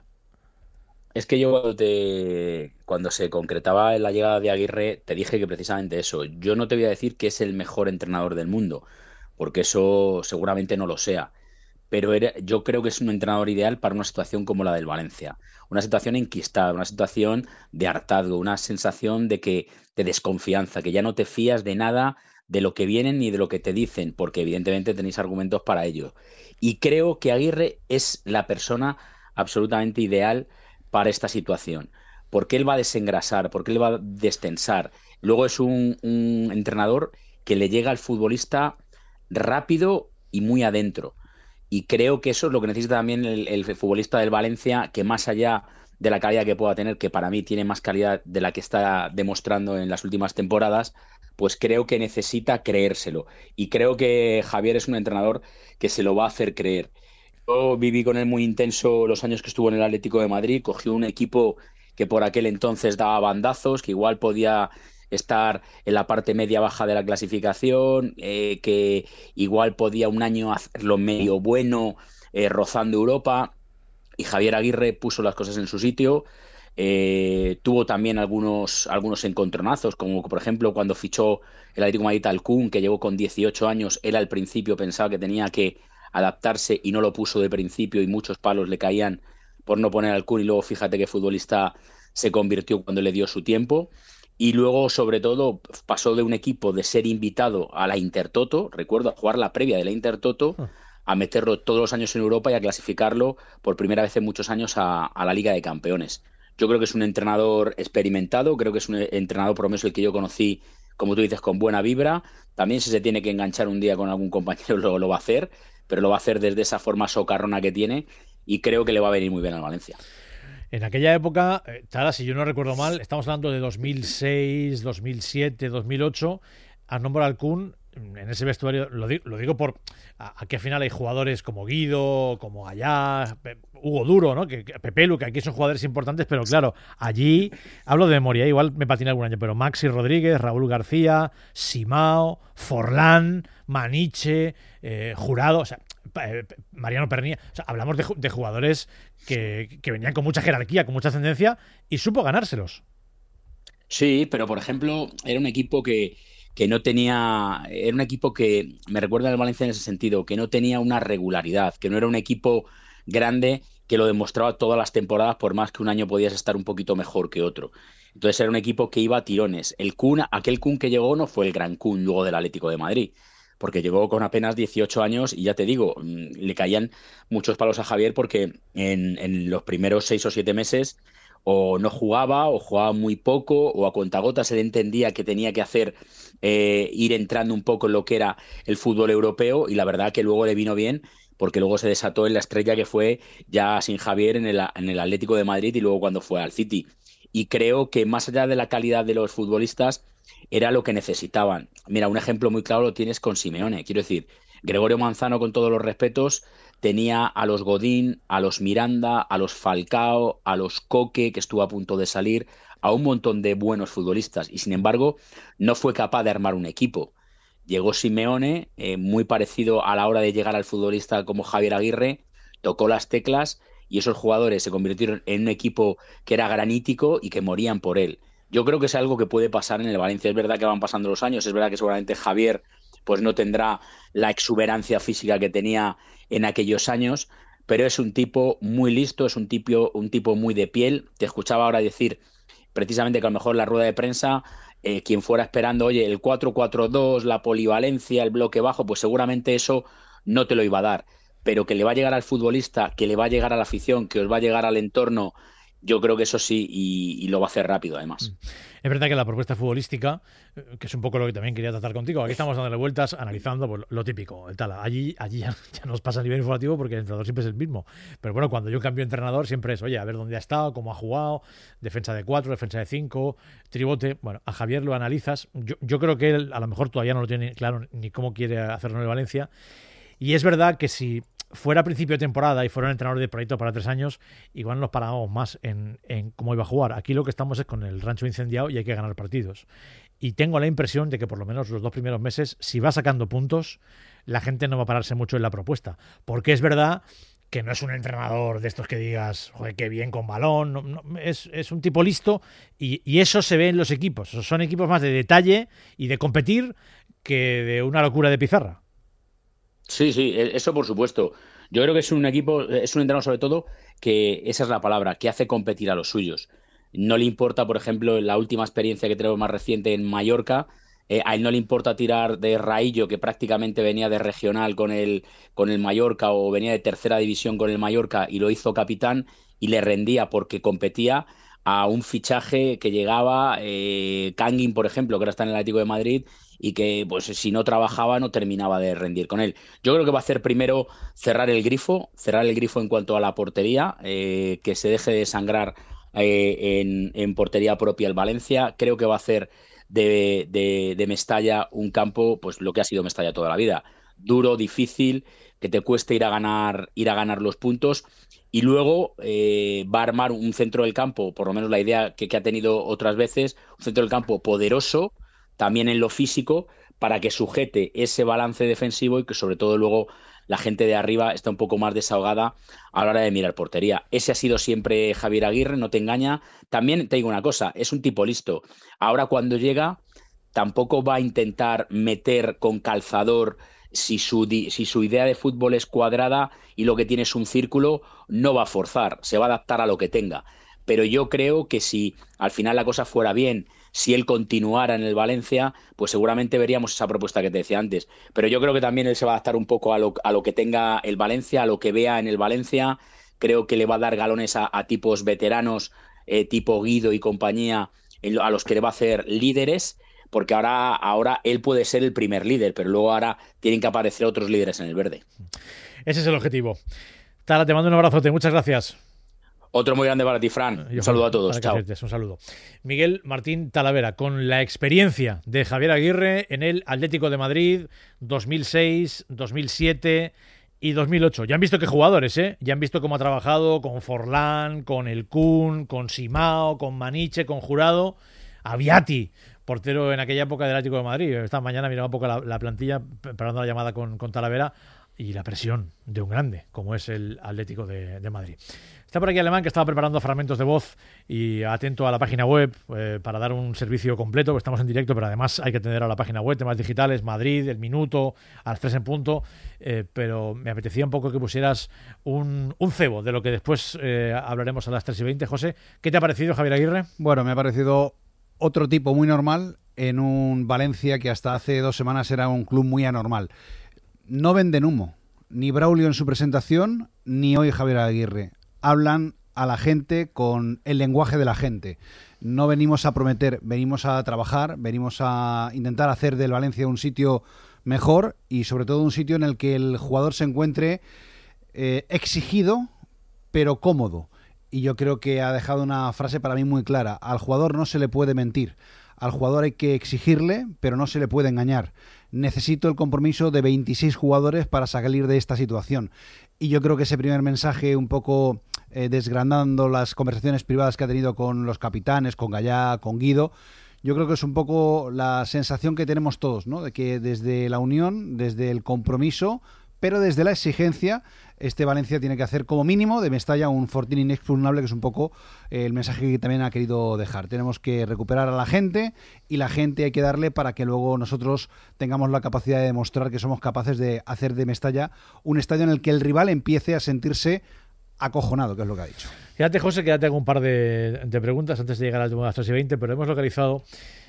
M: Es que yo cuando, te, cuando se concretaba la llegada de Aguirre te dije que precisamente eso. Yo no te voy a decir que es el mejor entrenador del mundo, porque eso seguramente no lo sea. Pero era, yo creo que es un entrenador ideal para una situación como la del Valencia. Una situación enquistada, una situación de hartazgo, una sensación de, que, de desconfianza, que ya no te fías de nada de lo que vienen ni de lo que te dicen, porque evidentemente tenéis argumentos para ello. Y creo que Aguirre es la persona absolutamente ideal para esta situación, porque él va a desengrasar, porque él va a destensar. Luego es un, un entrenador que le llega al futbolista rápido y muy adentro. Y creo que eso es lo que necesita también el, el futbolista del Valencia, que más allá de la calidad que pueda tener, que para mí tiene más calidad de la que está demostrando en las últimas temporadas, pues creo que necesita creérselo. Y creo que Javier es un entrenador que se lo va a hacer creer. Yo viví con él muy intenso los años que estuvo en el Atlético de Madrid, cogió un equipo que por aquel entonces daba bandazos, que igual podía estar en la parte media-baja de la clasificación, eh, que igual podía un año hacerlo medio bueno, eh, rozando Europa, y Javier Aguirre puso las cosas en su sitio. Eh, tuvo también algunos, algunos encontronazos, como por ejemplo cuando fichó el Atlético de Madrid al Kun, que llegó con dieciocho años. Él al principio pensaba que tenía que adaptarse y no lo puso de principio, y muchos palos le caían por no poner al Kun, y luego fíjate qué futbolista se convirtió cuando le dio su tiempo. Y luego, sobre todo, pasó de un equipo de ser invitado a la Intertoto, recuerdo, a jugar la previa de la Intertoto, a meterlo todos los años en Europa y a clasificarlo por primera vez en muchos años a, a la Liga de Campeones. Yo creo que es un entrenador experimentado, creo que es un entrenador promeso el que yo conocí, como tú dices, con buena vibra. También si se tiene que enganchar un día con algún compañero lo, lo va a hacer, pero lo va a hacer desde esa forma socarrona que tiene, y creo que le va a venir muy bien al Valencia.
A: En aquella época, Tara, si yo no recuerdo mal, estamos hablando de dos mil seis, dos mil siete, dos mil ocho, a nombre al Kun, en ese vestuario, lo digo, lo digo por aquí al final hay jugadores como Guido, como Gallá, Hugo Duro, ¿no? Que, que Pepelu, que aquí son jugadores importantes, pero claro, allí hablo de memoria, igual me patina algún año, pero Maxi Rodríguez, Raúl García, Simao, Forlán, Maniche, eh, Jurado, o sea, eh, Mariano Pernía. O sea, hablamos de, de jugadores que, que venían con mucha jerarquía, con mucha ascendencia, y supo ganárselos.
M: Sí, pero por ejemplo, era un equipo que, que no tenía, era un equipo que me recuerda al Valencia en ese sentido, que no tenía una regularidad, que no era un equipo grande que lo demostraba todas las temporadas, por más que un año podías estar un poquito mejor que otro. Entonces era un equipo que iba a tirones. El Kun, aquel Kun que llegó no fue el gran Kun luego del Atlético de Madrid, porque llegó con apenas dieciocho años y ya te digo, le caían muchos palos a Javier porque en, en los primeros seis o siete meses o no jugaba, o jugaba muy poco, o a cuentagotas él entendía que tenía que hacer eh, ir entrando un poco en lo que era el fútbol europeo, y la verdad que luego le vino bien, porque luego se desató en la estrella que fue ya sin Javier en el, en el Atlético de Madrid y luego cuando fue al City. Y creo que más allá de la calidad de los futbolistas, era lo que necesitaban. Mira, un ejemplo muy claro lo tienes con Simeone. Quiero decir, Gregorio Manzano, con todos los respetos, tenía a los Godín, a los Miranda, a los Falcao, a los Coque, que estuvo a punto de salir, a un montón de buenos futbolistas, y sin embargo no fue capaz de armar un equipo. Llegó Simeone, eh, muy parecido a la hora de llegar al futbolista como Javier Aguirre, tocó las teclas y esos jugadores se convirtieron en un equipo que era granítico y que morían por él. Yo creo que es algo que puede pasar en el Valencia. Es verdad que van pasando los años, es verdad que seguramente Javier pues no tendrá la exuberancia física que tenía en aquellos años, pero es un tipo muy listo, es un tipo, un tipo muy de piel. Te escuchaba ahora decir precisamente que a lo mejor la rueda de prensa, eh, quien fuera esperando, oye, el cuatro cuatro dos, la polivalencia, el bloque bajo, pues seguramente eso no te lo iba a dar, pero que le va a llegar al futbolista, que le va a llegar a la afición, que os va a llegar al entorno, yo creo que eso sí, y, y lo va a hacer rápido además.
A: Es verdad que la propuesta futbolística, que es un poco lo que también quería tratar contigo, aquí estamos dándole vueltas, analizando pues, lo típico, el tal. Allí, allí ya, ya nos pasa a nivel informativo porque el entrenador siempre es el mismo. Pero bueno, cuando yo cambio de entrenador siempre es, oye, a ver dónde ha estado, cómo ha jugado, defensa de cuatro, defensa de cinco, tribote. Bueno, a Javier lo analizas. Yo, yo creo que él a lo mejor todavía no lo tiene claro ni cómo quiere hacerlo en el Valencia. Y es verdad que si fuera a principio de temporada y fuera un entrenador de proyecto para tres años, igual nos parábamos más en, en cómo iba a jugar. Aquí lo que estamos es con el rancho incendiado y hay que ganar partidos. Y tengo la impresión de que por lo menos los dos primeros meses, si va sacando puntos, la gente no va a pararse mucho en la propuesta. Porque es verdad que no es un entrenador de estos que digas, joder, qué bien con balón. No, no, es, es un tipo listo y, y eso se ve en los equipos. Son equipos más de detalle y de competir que de una locura de pizarra.
M: Sí, sí, eso por supuesto. Yo creo que es un equipo, es un entrenador sobre todo que, esa es la palabra, que hace competir a los suyos. No le importa, por ejemplo, la última experiencia que tenemos más reciente en Mallorca, eh, a él no le importa tirar de Raillo, que prácticamente venía de regional con el, con el Mallorca o venía de tercera división con el Mallorca y lo hizo capitán y le rendía porque competía a un fichaje que llegaba, eh, Kangin, por ejemplo, que ahora está en el Atlético de Madrid, y que pues si no trabajaba no terminaba de rendir con él. Yo creo que va a hacer primero cerrar el grifo, cerrar el grifo en cuanto a la portería, eh, que se deje de sangrar eh, en, en portería propia el Valencia. Creo que va a hacer de, de, de Mestalla un campo, pues lo que ha sido Mestalla toda la vida, duro, difícil, que te cueste ir a ganar, ir a ganar los puntos. Y luego eh, va a armar un centro del campo, por lo menos la idea que, que ha tenido otras veces, un centro del campo poderoso, también en lo físico, para que sujete ese balance defensivo y que sobre todo luego la gente de arriba está un poco más desahogada a la hora de mirar portería. Ese ha sido siempre Javier Aguirre, no te engaña. También te digo una cosa, es un tipo listo. Ahora cuando llega tampoco va a intentar meter con calzador. Si su, si su idea de fútbol es cuadrada y lo que tiene es un círculo, no va a forzar, se va a adaptar a lo que tenga. Pero yo creo que si al final la cosa fuera bien, si él continuara en el Valencia, pues seguramente veríamos esa propuesta que te decía antes. Pero yo creo que también él se va a adaptar un poco a lo, a lo que tenga el Valencia, a lo que vea en el Valencia. Creo que le va a dar galones a, a tipos veteranos, eh, tipo Guido y compañía, a los que le va a hacer líderes, porque ahora, ahora él puede ser el primer líder, pero luego ahora tienen que aparecer otros líderes en el verde.
A: Ese es el objetivo. Tala, te mando un abrazote, muchas gracias.
M: Otro muy grande para ti, Fran. Un saludo a todos. Chao.
A: Un saludo. Miguel Martín Talavera, con la experiencia de Javier Aguirre en el Atlético de Madrid dos mil seis, dos mil siete y dos mil ocho. Ya han visto qué jugadores, ¿eh? Ya han visto cómo ha trabajado con Forlán, con El Kun, con Simao, con Maniche, con Jurado, Aviati, portero en aquella época del Atlético de Madrid. Esta mañana miraba un poco la, la plantilla, preparando la llamada con, con Talavera. y la presión de un grande, como es el Atlético de, de Madrid. Está por aquí Alemán, que estaba preparando fragmentos de voz y atento a la página web eh, para dar un servicio completo, que estamos en directo, pero además hay que atender a la página web, temas digitales, Madrid, el minuto, a las tres en punto, eh, pero me apetecía un poco que pusieras un, un cebo de lo que después eh, hablaremos a las tres y veinte. José, ¿qué te ha parecido, Javier Aguirre?
G: Bueno, me ha parecido otro tipo muy normal en un Valencia que hasta hace dos semanas era un club muy anormal. No venden humo, ni Braulio en su presentación, ni hoy Javier Aguirre. Hablan a la gente con el lenguaje de la gente. No venimos a prometer, venimos a trabajar, venimos a intentar hacer del Valencia un sitio mejor y sobre todo un sitio en el que el jugador se encuentre eh, exigido, pero cómodo. Y yo creo que ha dejado una frase para mí muy clara. Al jugador no se le puede mentir. Al jugador hay que exigirle, pero no se le puede engañar. Necesito el compromiso de veintiséis jugadores para salir de esta situación. Y yo creo que ese primer mensaje, un poco eh, desgranando las conversaciones privadas que ha tenido con los capitanes, con Gallá, con Guido, yo creo que es un poco la sensación que tenemos todos, ¿no? De que desde la unión, desde el compromiso, pero desde la exigencia, este Valencia tiene que hacer como mínimo de Mestalla un fortín inexpugnable, que es un poco eh, el mensaje que también ha querido dejar. Tenemos que recuperar a la gente y la gente hay que darle para que luego nosotros tengamos la capacidad de demostrar que somos capaces de hacer de Mestalla un estadio en el que el rival empiece a sentirse acojonado, que es lo que ha dicho.
A: Fíjate, José, que ya tengo un par de, de preguntas antes de llegar al último de las tres y veinte, pero hemos localizado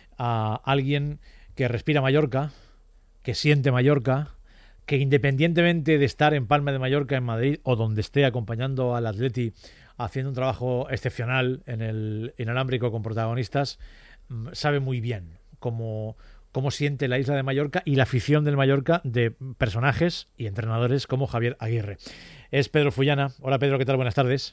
A: a alguien que respira Mallorca, que siente Mallorca, que independientemente de estar en Palma de Mallorca, en Madrid, o donde esté acompañando al Atleti haciendo un trabajo excepcional en el inalámbrico con protagonistas, sabe muy bien cómo, cómo siente la isla de Mallorca y la afición del Mallorca de personajes y entrenadores como Javier Aguirre. Es Pedro Fullana. Hola Pedro, ¿qué tal? Buenas tardes.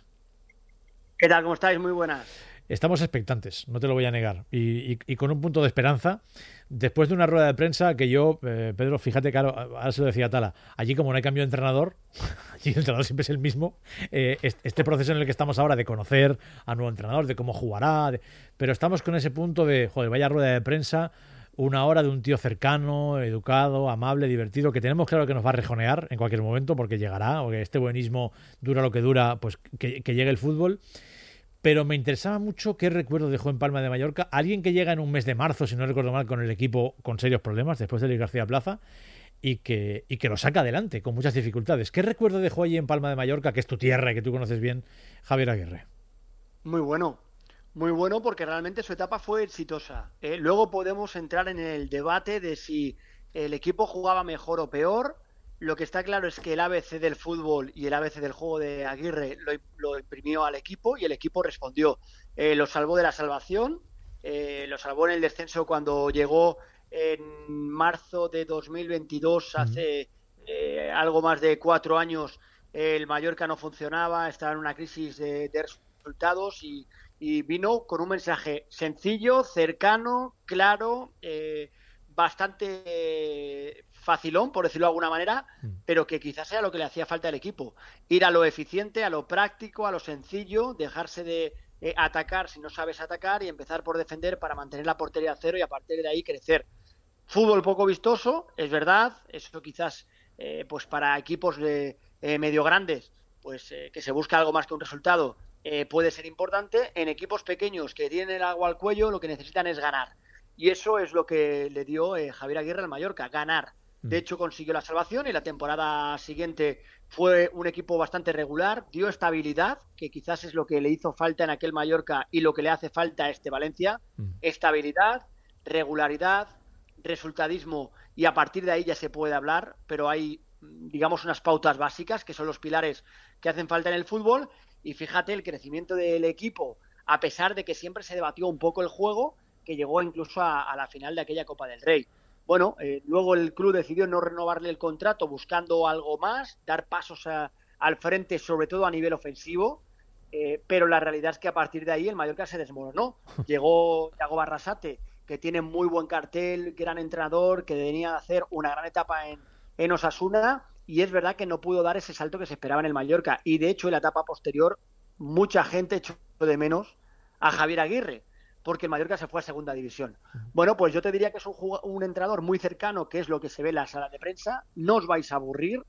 N: ¿Qué tal? ¿Cómo estáis? Muy buenas.
A: Estamos expectantes, no te lo voy a negar, y, y, y con un punto de esperanza, después de una rueda de prensa que yo, eh, Pedro, fíjate, claro, ahora se lo decía Tala, allí como no hay cambio de entrenador, allí el entrenador siempre es el mismo, eh, este proceso en el que estamos ahora de conocer a nuevo entrenador, de cómo jugará, de, pero estamos con ese punto de, joder, vaya rueda de prensa, una hora de un tío cercano, educado, amable, divertido, que tenemos claro que nos va a rejonear en cualquier momento porque llegará, o que este buenismo dura lo que dura, pues que, que llegue el fútbol. Pero me interesaba mucho qué recuerdo dejó en Palma de Mallorca. Alguien que llega en un mes de marzo, si no recuerdo mal, con el equipo con serios problemas después de Luis García Plaza y que, y que lo saca adelante con muchas dificultades. ¿Qué recuerdo dejó allí en Palma de Mallorca, que es tu tierra y que tú conoces bien, Javier Aguirre?
N: Muy bueno, muy bueno porque realmente su etapa fue exitosa. Eh, luego podemos entrar en el debate de si el equipo jugaba mejor o peor. Lo que está claro es que el A B C del fútbol y el A B C del juego de Aguirre lo, lo imprimió al equipo y el equipo respondió. Eh, lo salvó de la salvación, eh, lo salvó en el descenso cuando llegó en marzo de dos mil veintidós, hace eh, algo más de cuatro años. Eh, el Mallorca no funcionaba, estaba en una crisis de, de resultados y, y vino con un mensaje sencillo, cercano, claro, eh, bastante eh, facilón, por decirlo de alguna manera, pero que quizás sea lo que le hacía falta al equipo. Ir a lo eficiente, a lo práctico, a lo sencillo, dejarse de eh, atacar si no sabes atacar y empezar por defender para mantener la portería a cero y a partir de ahí crecer. Fútbol poco vistoso, es verdad, eso quizás eh, pues para equipos de, eh, medio grandes, pues eh, que se busca algo más que un resultado, eh, puede ser importante. En equipos pequeños que tienen el agua al cuello, lo que necesitan es ganar. Y eso es lo que le dio eh, Javier Aguirre al Mallorca, ganar. De hecho, consiguió la salvación y la temporada siguiente fue un equipo bastante regular, dio estabilidad, que quizás es lo que le hizo falta en aquel Mallorca y lo que le hace falta a este Valencia. Mm. Estabilidad, regularidad, resultadismo, y a partir de ahí ya se puede hablar, pero hay, digamos, unas pautas básicas que son los pilares que hacen falta en el fútbol. Y fíjate el crecimiento del equipo, a pesar de que siempre se debatió un poco el juego, que llegó incluso a, a la final de aquella Copa del Rey. Bueno, eh, luego el club decidió no renovarle el contrato buscando algo más, dar pasos a, al frente, sobre todo a nivel ofensivo, eh, pero la realidad es que a partir de ahí el Mallorca se desmoronó. Llegó Yago Barrasate, que tiene muy buen cartel, gran entrenador, que venía a hacer una gran etapa en, en Osasuna, y es verdad que no pudo dar ese salto que se esperaba en el Mallorca. Y de hecho en la etapa posterior mucha gente echó de menos a Javier Aguirre, porque el Mallorca se fue a segunda división. Bueno, pues yo te diría que es un, un entrenador muy cercano, que es lo que se ve en la sala de prensa. No os vais a aburrir.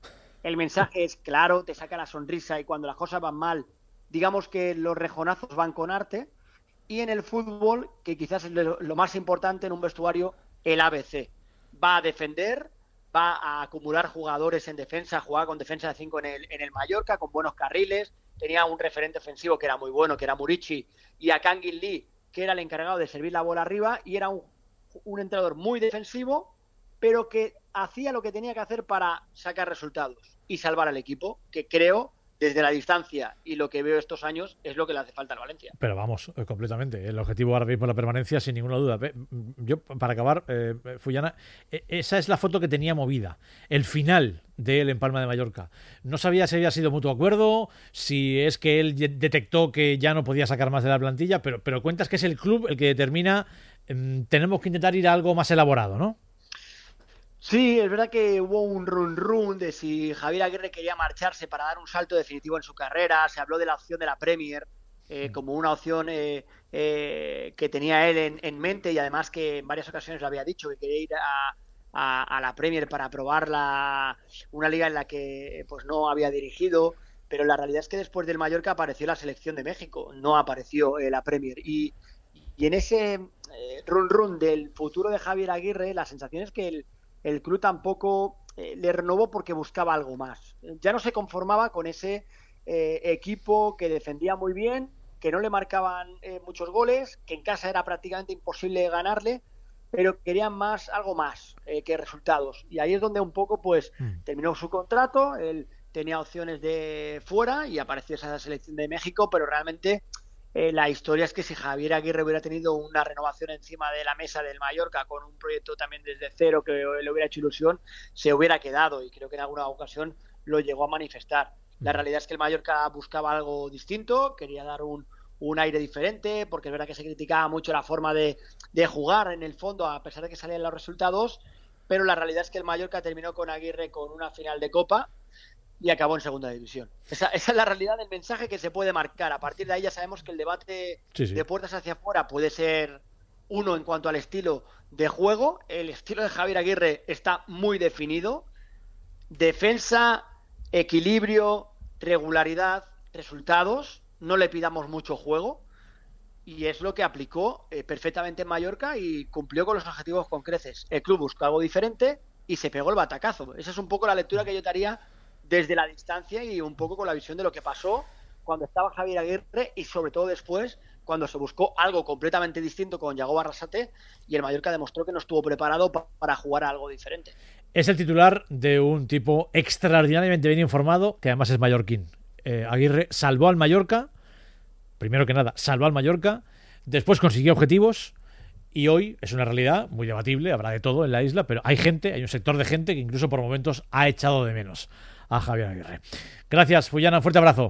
N: el mensaje es claro, te saca la sonrisa y cuando las cosas van mal, digamos que los rejonazos van con arte. Y en el fútbol, que quizás es lo, lo más importante en un vestuario, el A B C. Va a defender, va a acumular jugadores en defensa, jugar con defensa de cinco en el, en el Mallorca, con buenos carriles. Tenía un referente ofensivo que era muy bueno, que era Murici, y a Kangin Lee, que era el encargado de servir la bola arriba, y era un, un entrenador muy defensivo, pero que hacía lo que tenía que hacer para sacar resultados y salvar al equipo, que creo, desde la distancia y lo que veo estos años, es lo que le hace falta al Valencia.
A: Pero vamos, eh, completamente. El objetivo ahora mismo es la permanencia, sin ninguna duda. Yo, para acabar, eh, Fullana, eh, esa es la foto que tenía movida. El final de él en Palma de Mallorca. No sabía si había sido mutuo acuerdo, si es que él detectó que ya no podía sacar más de la plantilla, pero, pero cuentas que es el club el que determina, eh, tenemos que intentar ir a algo más elaborado, ¿no?
N: Sí, es verdad que hubo un run run de si Javier Aguirre quería marcharse para dar un salto definitivo en su carrera. Se habló de la opción de la Premier eh, como una opción eh, eh, que tenía él en, en mente, y además que en varias ocasiones lo había dicho, que quería ir a, a, a la Premier para probar la, una liga en la que pues no había dirigido. Pero la realidad es que después del Mallorca apareció la selección de México, no apareció eh, la Premier. Y, y en ese eh, run run del futuro de Javier Aguirre, la sensación es que el el club tampoco eh, le renovó porque buscaba algo más. Ya no se conformaba con ese eh, equipo que defendía muy bien, que no le marcaban eh, muchos goles, que en casa era prácticamente imposible ganarle, pero querían más, algo más eh, que resultados. Y ahí es donde un poco pues mm. terminó su contrato, él tenía opciones de fuera y apareció esa selección de México, pero realmente Eh, la historia es que si Javier Aguirre hubiera tenido una renovación encima de la mesa del Mallorca con un proyecto también desde cero que le hubiera hecho ilusión, se hubiera quedado, y creo que en alguna ocasión lo llegó a manifestar. La realidad es que el Mallorca buscaba algo distinto, quería dar un, un aire diferente, porque es verdad que se criticaba mucho la forma de, de jugar en el fondo, a pesar de que salían los resultados, pero la realidad es que el Mallorca terminó con Aguirre con una final de Copa y acabó en segunda división. Esa, esa es la realidad del mensaje que se puede marcar. A partir de ahí ya sabemos que el debate sí, sí. de puertas hacia afuera puede ser uno en cuanto al estilo de juego. El estilo de Javier Aguirre está muy definido. Defensa, equilibrio, regularidad, resultados. No le pidamos mucho juego. Y es lo que aplicó eh, perfectamente en Mallorca y cumplió con los objetivos con creces. El club buscó algo diferente y se pegó el batacazo. Esa es un poco la lectura que yo te haría desde la distancia y un poco con la visión de lo que pasó cuando estaba Javier Aguirre y sobre todo después cuando se buscó algo completamente distinto con Yago Arrasate y el Mallorca demostró que no estuvo preparado pa- para jugar a algo diferente.
A: Es el titular de un tipo extraordinariamente bien informado, que además es mallorquín. Eh, Aguirre salvó al Mallorca, primero que nada, salvó al Mallorca, después consiguió objetivos y hoy es una realidad muy debatible, habrá de todo en la isla, pero hay gente, hay un sector de gente que incluso por momentos ha echado de menos a Javier Aguirre. Gracias, Fullana, un fuerte abrazo.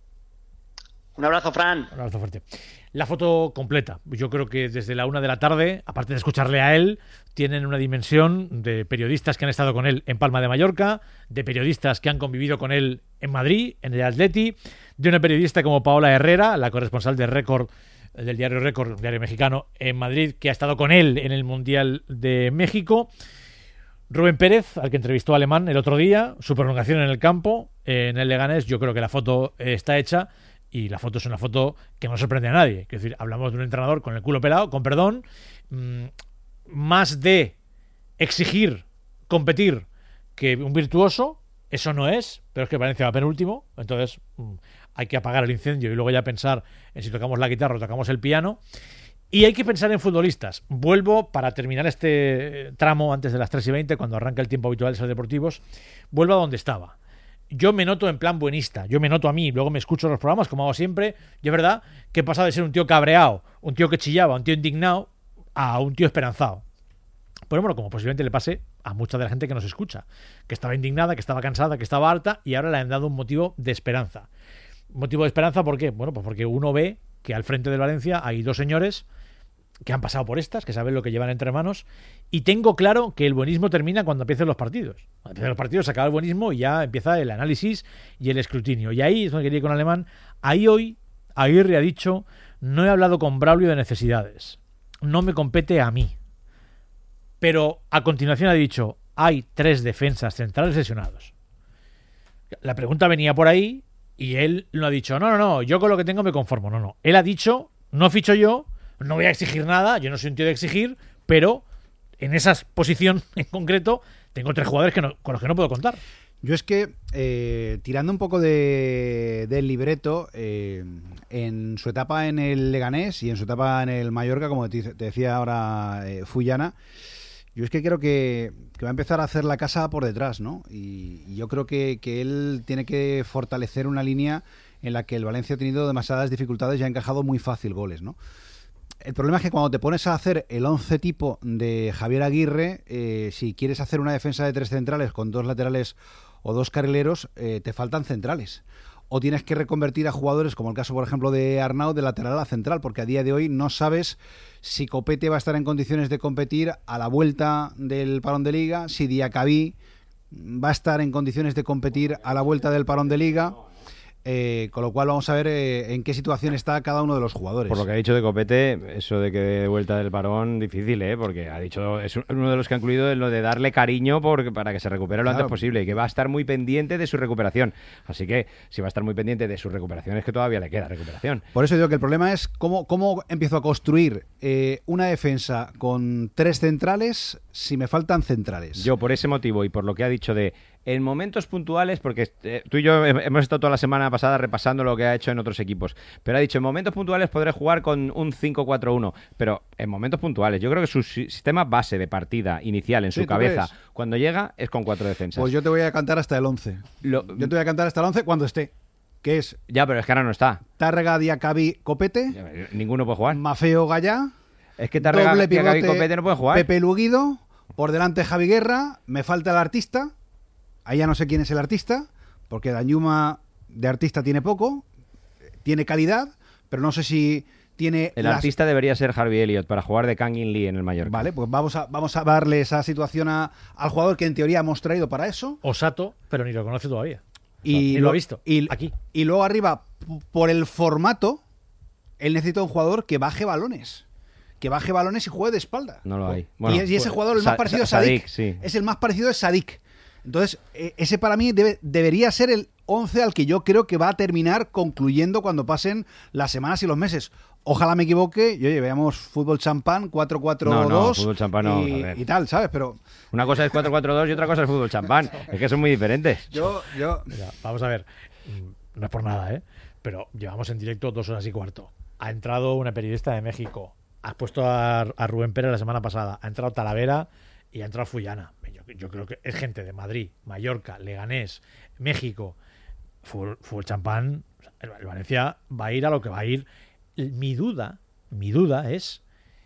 N: Un abrazo, Fran.
A: Un abrazo fuerte. La foto completa. Yo creo que desde la una de la tarde, aparte de escucharle a él, tienen una dimensión de periodistas que han estado con él en Palma de Mallorca, de periodistas que han convivido con él en Madrid, en el Atleti, de una periodista como Paola Herrera, la corresponsal de Récord, del diario Récord, diario mexicano, en Madrid, que ha estado con él en el Mundial de México. Rubén Pérez, al que entrevistó a Alemán el otro día, su prolongación en el campo, en el Leganés. Yo creo que la foto está hecha y la foto es una foto que no sorprende a nadie. Es decir, hablamos de un entrenador con el culo pelado, con perdón, mmm, más de exigir, competir que un virtuoso. Eso no es, pero es que Valencia va penúltimo, entonces mmm, hay que apagar el incendio y luego ya pensar en si tocamos la guitarra o tocamos el piano. Y hay que pensar en futbolistas. Vuelvo, para terminar este tramo antes de las tres y veinte, cuando arranca el tiempo habitual de Ser Deportivos, vuelvo a donde estaba. Yo me noto en plan buenista, yo me noto a mí, luego me escucho los programas, como hago siempre. Yo es verdad que he pasado de ser un tío cabreado, un tío que chillaba, un tío indignado, a un tío esperanzado. Pero bueno, como posiblemente le pase a mucha de la gente que nos escucha, que estaba indignada, que estaba cansada, que estaba harta, y ahora le han dado un motivo de esperanza. ¿Motivo de esperanza por qué? Bueno, pues porque uno ve que al frente del Valencia hay dos señores que han pasado por estas, que saben lo que llevan entre manos, y tengo claro que el buenismo termina cuando empiecen los partidos. Cuando empiecen los partidos se acaba el buenismo y ya empieza el análisis y el escrutinio. Y ahí es donde quería ir con Alemán. Ahí hoy Aguirre ha dicho: no he hablado con Braulio de necesidades, no me compete a mí. Pero a continuación ha dicho: hay tres defensas centrales lesionados. La pregunta venía por ahí y él no ha dicho, no, no, no, yo con lo que tengo me conformo. No, no. Él ha dicho, no ficho yo, no voy a exigir nada, yo no soy un tío de exigir, pero en esa posición en concreto tengo tres jugadores que no, con los que no puedo contar.
G: Yo es que, eh, tirando un poco de, del libreto, eh, en su etapa en el Leganés y en su etapa en el Mallorca, como te, te decía ahora eh, Fullana, yo es que creo que, que va a empezar a hacer la casa por detrás, ¿no? Y, y yo creo que, que él tiene que fortalecer una línea en la que el Valencia ha tenido demasiadas dificultades y ha encajado muy fácil goles, ¿no? El problema es que cuando te pones a hacer el once tipo de Javier Aguirre, eh, si quieres hacer una defensa de tres centrales con dos laterales o dos carrileros, eh, te faltan centrales. O tienes que reconvertir a jugadores, como el caso, por ejemplo, de Arnau, de lateral a central, porque a día de hoy no sabes si Copete va a estar en condiciones de competir a la vuelta del parón de Liga, si Diacabí va a estar en condiciones de competir a la vuelta del parón de Liga. Eh, con lo cual vamos a ver eh, en qué situación está cada uno de los jugadores.
B: Por lo que ha dicho de Copete, eso de que de vuelta del parón, difícil, ¿eh? Porque ha dicho, es uno de los que ha incluido en lo de darle cariño por, para que se recupere lo
G: Claro.
B: antes posible y que va a estar muy pendiente de su recuperación. Así que si va a estar muy pendiente de su recuperación es que todavía le queda recuperación.
G: Por eso digo que el problema es cómo, cómo empiezo a construir eh, una defensa con tres centrales si me faltan centrales.
B: Yo, por ese motivo y por lo que ha dicho de en momentos puntuales, porque eh, tú y yo hemos estado toda la semana pasada repasando lo que ha hecho en otros equipos, pero ha dicho en momentos puntuales podré jugar con un cinco cuatro uno, pero en momentos puntuales yo creo que su si- sistema base de partida inicial en
G: Sí,
B: su
G: ¿tú
B: cabeza
G: crees?
B: cuando llega es con cuatro defensas.
G: Pues yo te voy a cantar hasta el once.
B: Lo-
G: Yo te voy a cantar hasta el once cuando esté. Que es
B: Ya, pero es que ahora no está.
G: Tárrega, Diacabí, Copete,
B: Ninguno puede jugar.
G: Mafeo, Gallá,
B: Es que Tárrega,
G: doble
B: Diacabí y
G: pivote,
B: Copete no puede jugar.
G: Pepe Luguido, por delante Javi Guerra, me falta el artista, ahí ya no sé quién es el artista, porque Danjuma de artista tiene poco, tiene calidad, pero no sé si tiene...
B: El
G: las-
B: artista debería ser Harvey Elliott para jugar de Kangin Lee en el Mallorca.
G: Vale, pues vamos a, vamos a darle esa situación a- al jugador que en teoría hemos traído para eso.
A: Osato, pero ni lo conoce todavía.
G: Y
A: Ni lo ha visto.
G: Y,
A: Aquí.
G: Y luego arriba, p- por el formato, él necesita un jugador que baje balones. Que baje balones y juegue de espalda.
B: No lo hay.
G: y,
B: Bueno,
G: es- y ese
B: pues,
G: jugador, el
B: Sa-
G: más parecido
B: Sa-
G: es Sadik.
B: Sadik, sí.
G: Es el más parecido es Sadik. Entonces, eh, ese para mí debe- debería ser el once al que yo creo que va a terminar concluyendo cuando pasen las semanas y los meses. Ojalá me equivoque y oye, veamos fútbol champán, cuatro cuatro dos
B: No, no, fútbol champán no,
G: y,
B: a ver.
G: y tal, ¿sabes? Pero
B: Una cosa es cuatro cuatro dos y otra cosa es fútbol champán. Es que son muy diferentes.
G: yo... yo
A: Mira, vamos a ver, mm, no es por nada, ¿eh? Pero llevamos en directo dos horas y cuarto. Ha entrado una periodista de México. Has puesto a, a Rubén Pérez la semana pasada. Ha entrado Talavera y ha entrado Fullana. Yo, yo creo que es gente de Madrid, Mallorca, Leganés, México. Fútbol, fútbol champán. El, el Valencia va a ir a lo que va a ir. Mi duda, mi duda es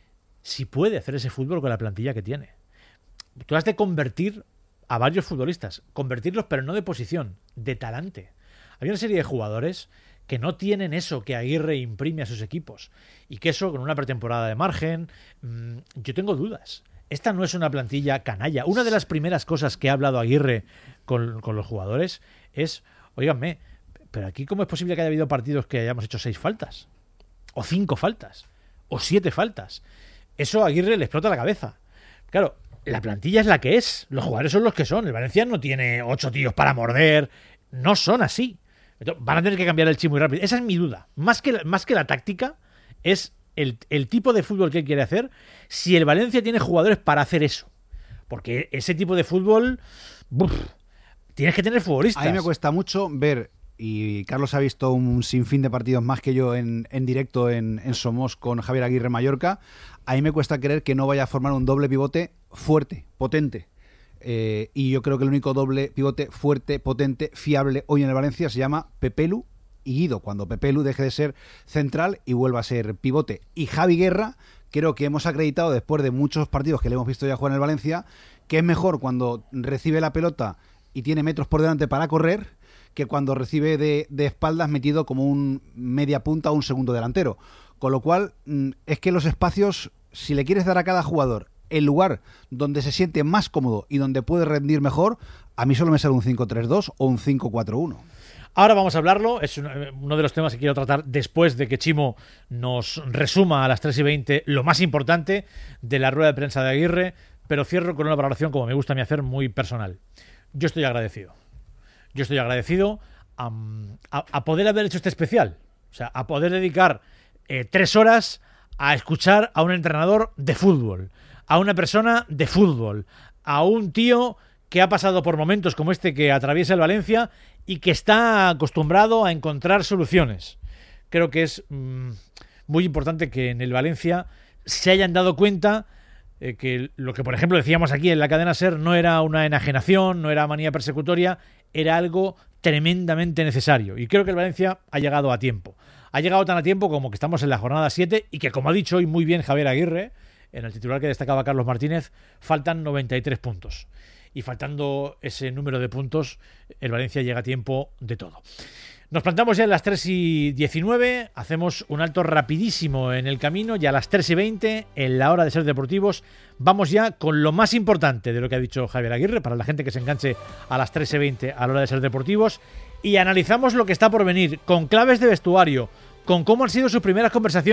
A: si puede hacer ese fútbol con la plantilla que tiene. Tú has de convertir a varios futbolistas, convertirlos pero no de posición, de talante. Hay una serie de jugadores que no tienen eso que Aguirre imprime a sus equipos y que eso con una pretemporada de margen, mmm, yo tengo dudas. Esta no es una plantilla canalla. Una de las primeras cosas que ha hablado Aguirre con, con los jugadores es, óiganme, pero aquí ¿cómo es posible que haya habido partidos que hayamos hecho seis faltas? O cinco faltas, o siete faltas. Eso a Aguirre le explota la cabeza. Claro, la plantilla es la que es, los jugadores son los que son. El Valencia no tiene ocho tíos para morder, no son así. Entonces, van a tener que cambiar el chip muy rápido. Esa es mi duda. Más que la, más que la táctica, es el, el tipo de fútbol que él quiere hacer, si el Valencia tiene jugadores para hacer eso. Porque ese tipo de fútbol, ¡buf! Tienes que tener futbolistas.
G: A mí me cuesta mucho ver, y Carlos ha visto un sinfín de partidos más que yo en, en directo en, en Somos con Javier Aguirre Mallorca, a mí me cuesta creer que no vaya a formar un doble pivote fuerte, potente. Eh, y yo creo que el único doble pivote fuerte, potente, fiable hoy en el Valencia se llama Pepelu y Guido, cuando Pepelu deje de ser central y vuelva a ser pivote. Y Javi Guerra, creo que hemos acreditado después de muchos partidos que le hemos visto ya jugar en el Valencia, que es mejor cuando recibe la pelota y tiene metros por delante para correr, que cuando recibe de, de espaldas metido como un media punta o un segundo delantero. Con lo cual, es que los espacios, si le quieres dar a cada jugador el lugar donde se siente más cómodo y donde puede rendir mejor, a mí solo me sale un cinco tres dos o un cinco cuatro uno.
A: Ahora vamos a hablarlo, es uno de los temas que quiero tratar después de que Chimo nos resuma a las tres y veinte lo más importante de la rueda de prensa de Aguirre, pero cierro con una valoración, como me gusta a mí hacer, muy personal. Yo estoy agradecido. yo estoy agradecido a, a, a poder haber hecho este especial. O sea, a poder dedicar eh, tres horas a escuchar a un entrenador de fútbol, a una persona de fútbol, a un tío que ha pasado por momentos como este que atraviesa el Valencia y que está acostumbrado a encontrar soluciones. Creo que es mmm, muy importante que en el Valencia se hayan dado cuenta eh, que lo que, por ejemplo, decíamos aquí en la cadena SER no era una enajenación, no era manía persecutoria, era algo tremendamente necesario. Y creo que el Valencia ha llegado a tiempo. Ha llegado tan a tiempo como que estamos en la jornada siete y que, como ha dicho hoy muy bien Javier Aguirre, en el titular que destacaba Carlos Martínez, faltan noventa y tres puntos. Y faltando ese número de puntos, el Valencia llega a tiempo de todo. Nos plantamos ya en las tres y diecinueve, hacemos un alto rapidísimo en el camino y a las tres y veinte, en la hora de Ser Deportivos, vamos ya con lo más importante de lo que ha dicho Javier Aguirre, para la gente que se enganche a las tres y veinte a la hora de Ser Deportivos, y analizamos lo que está por venir, con claves de vestuario, con cómo han sido sus primeras conversaciones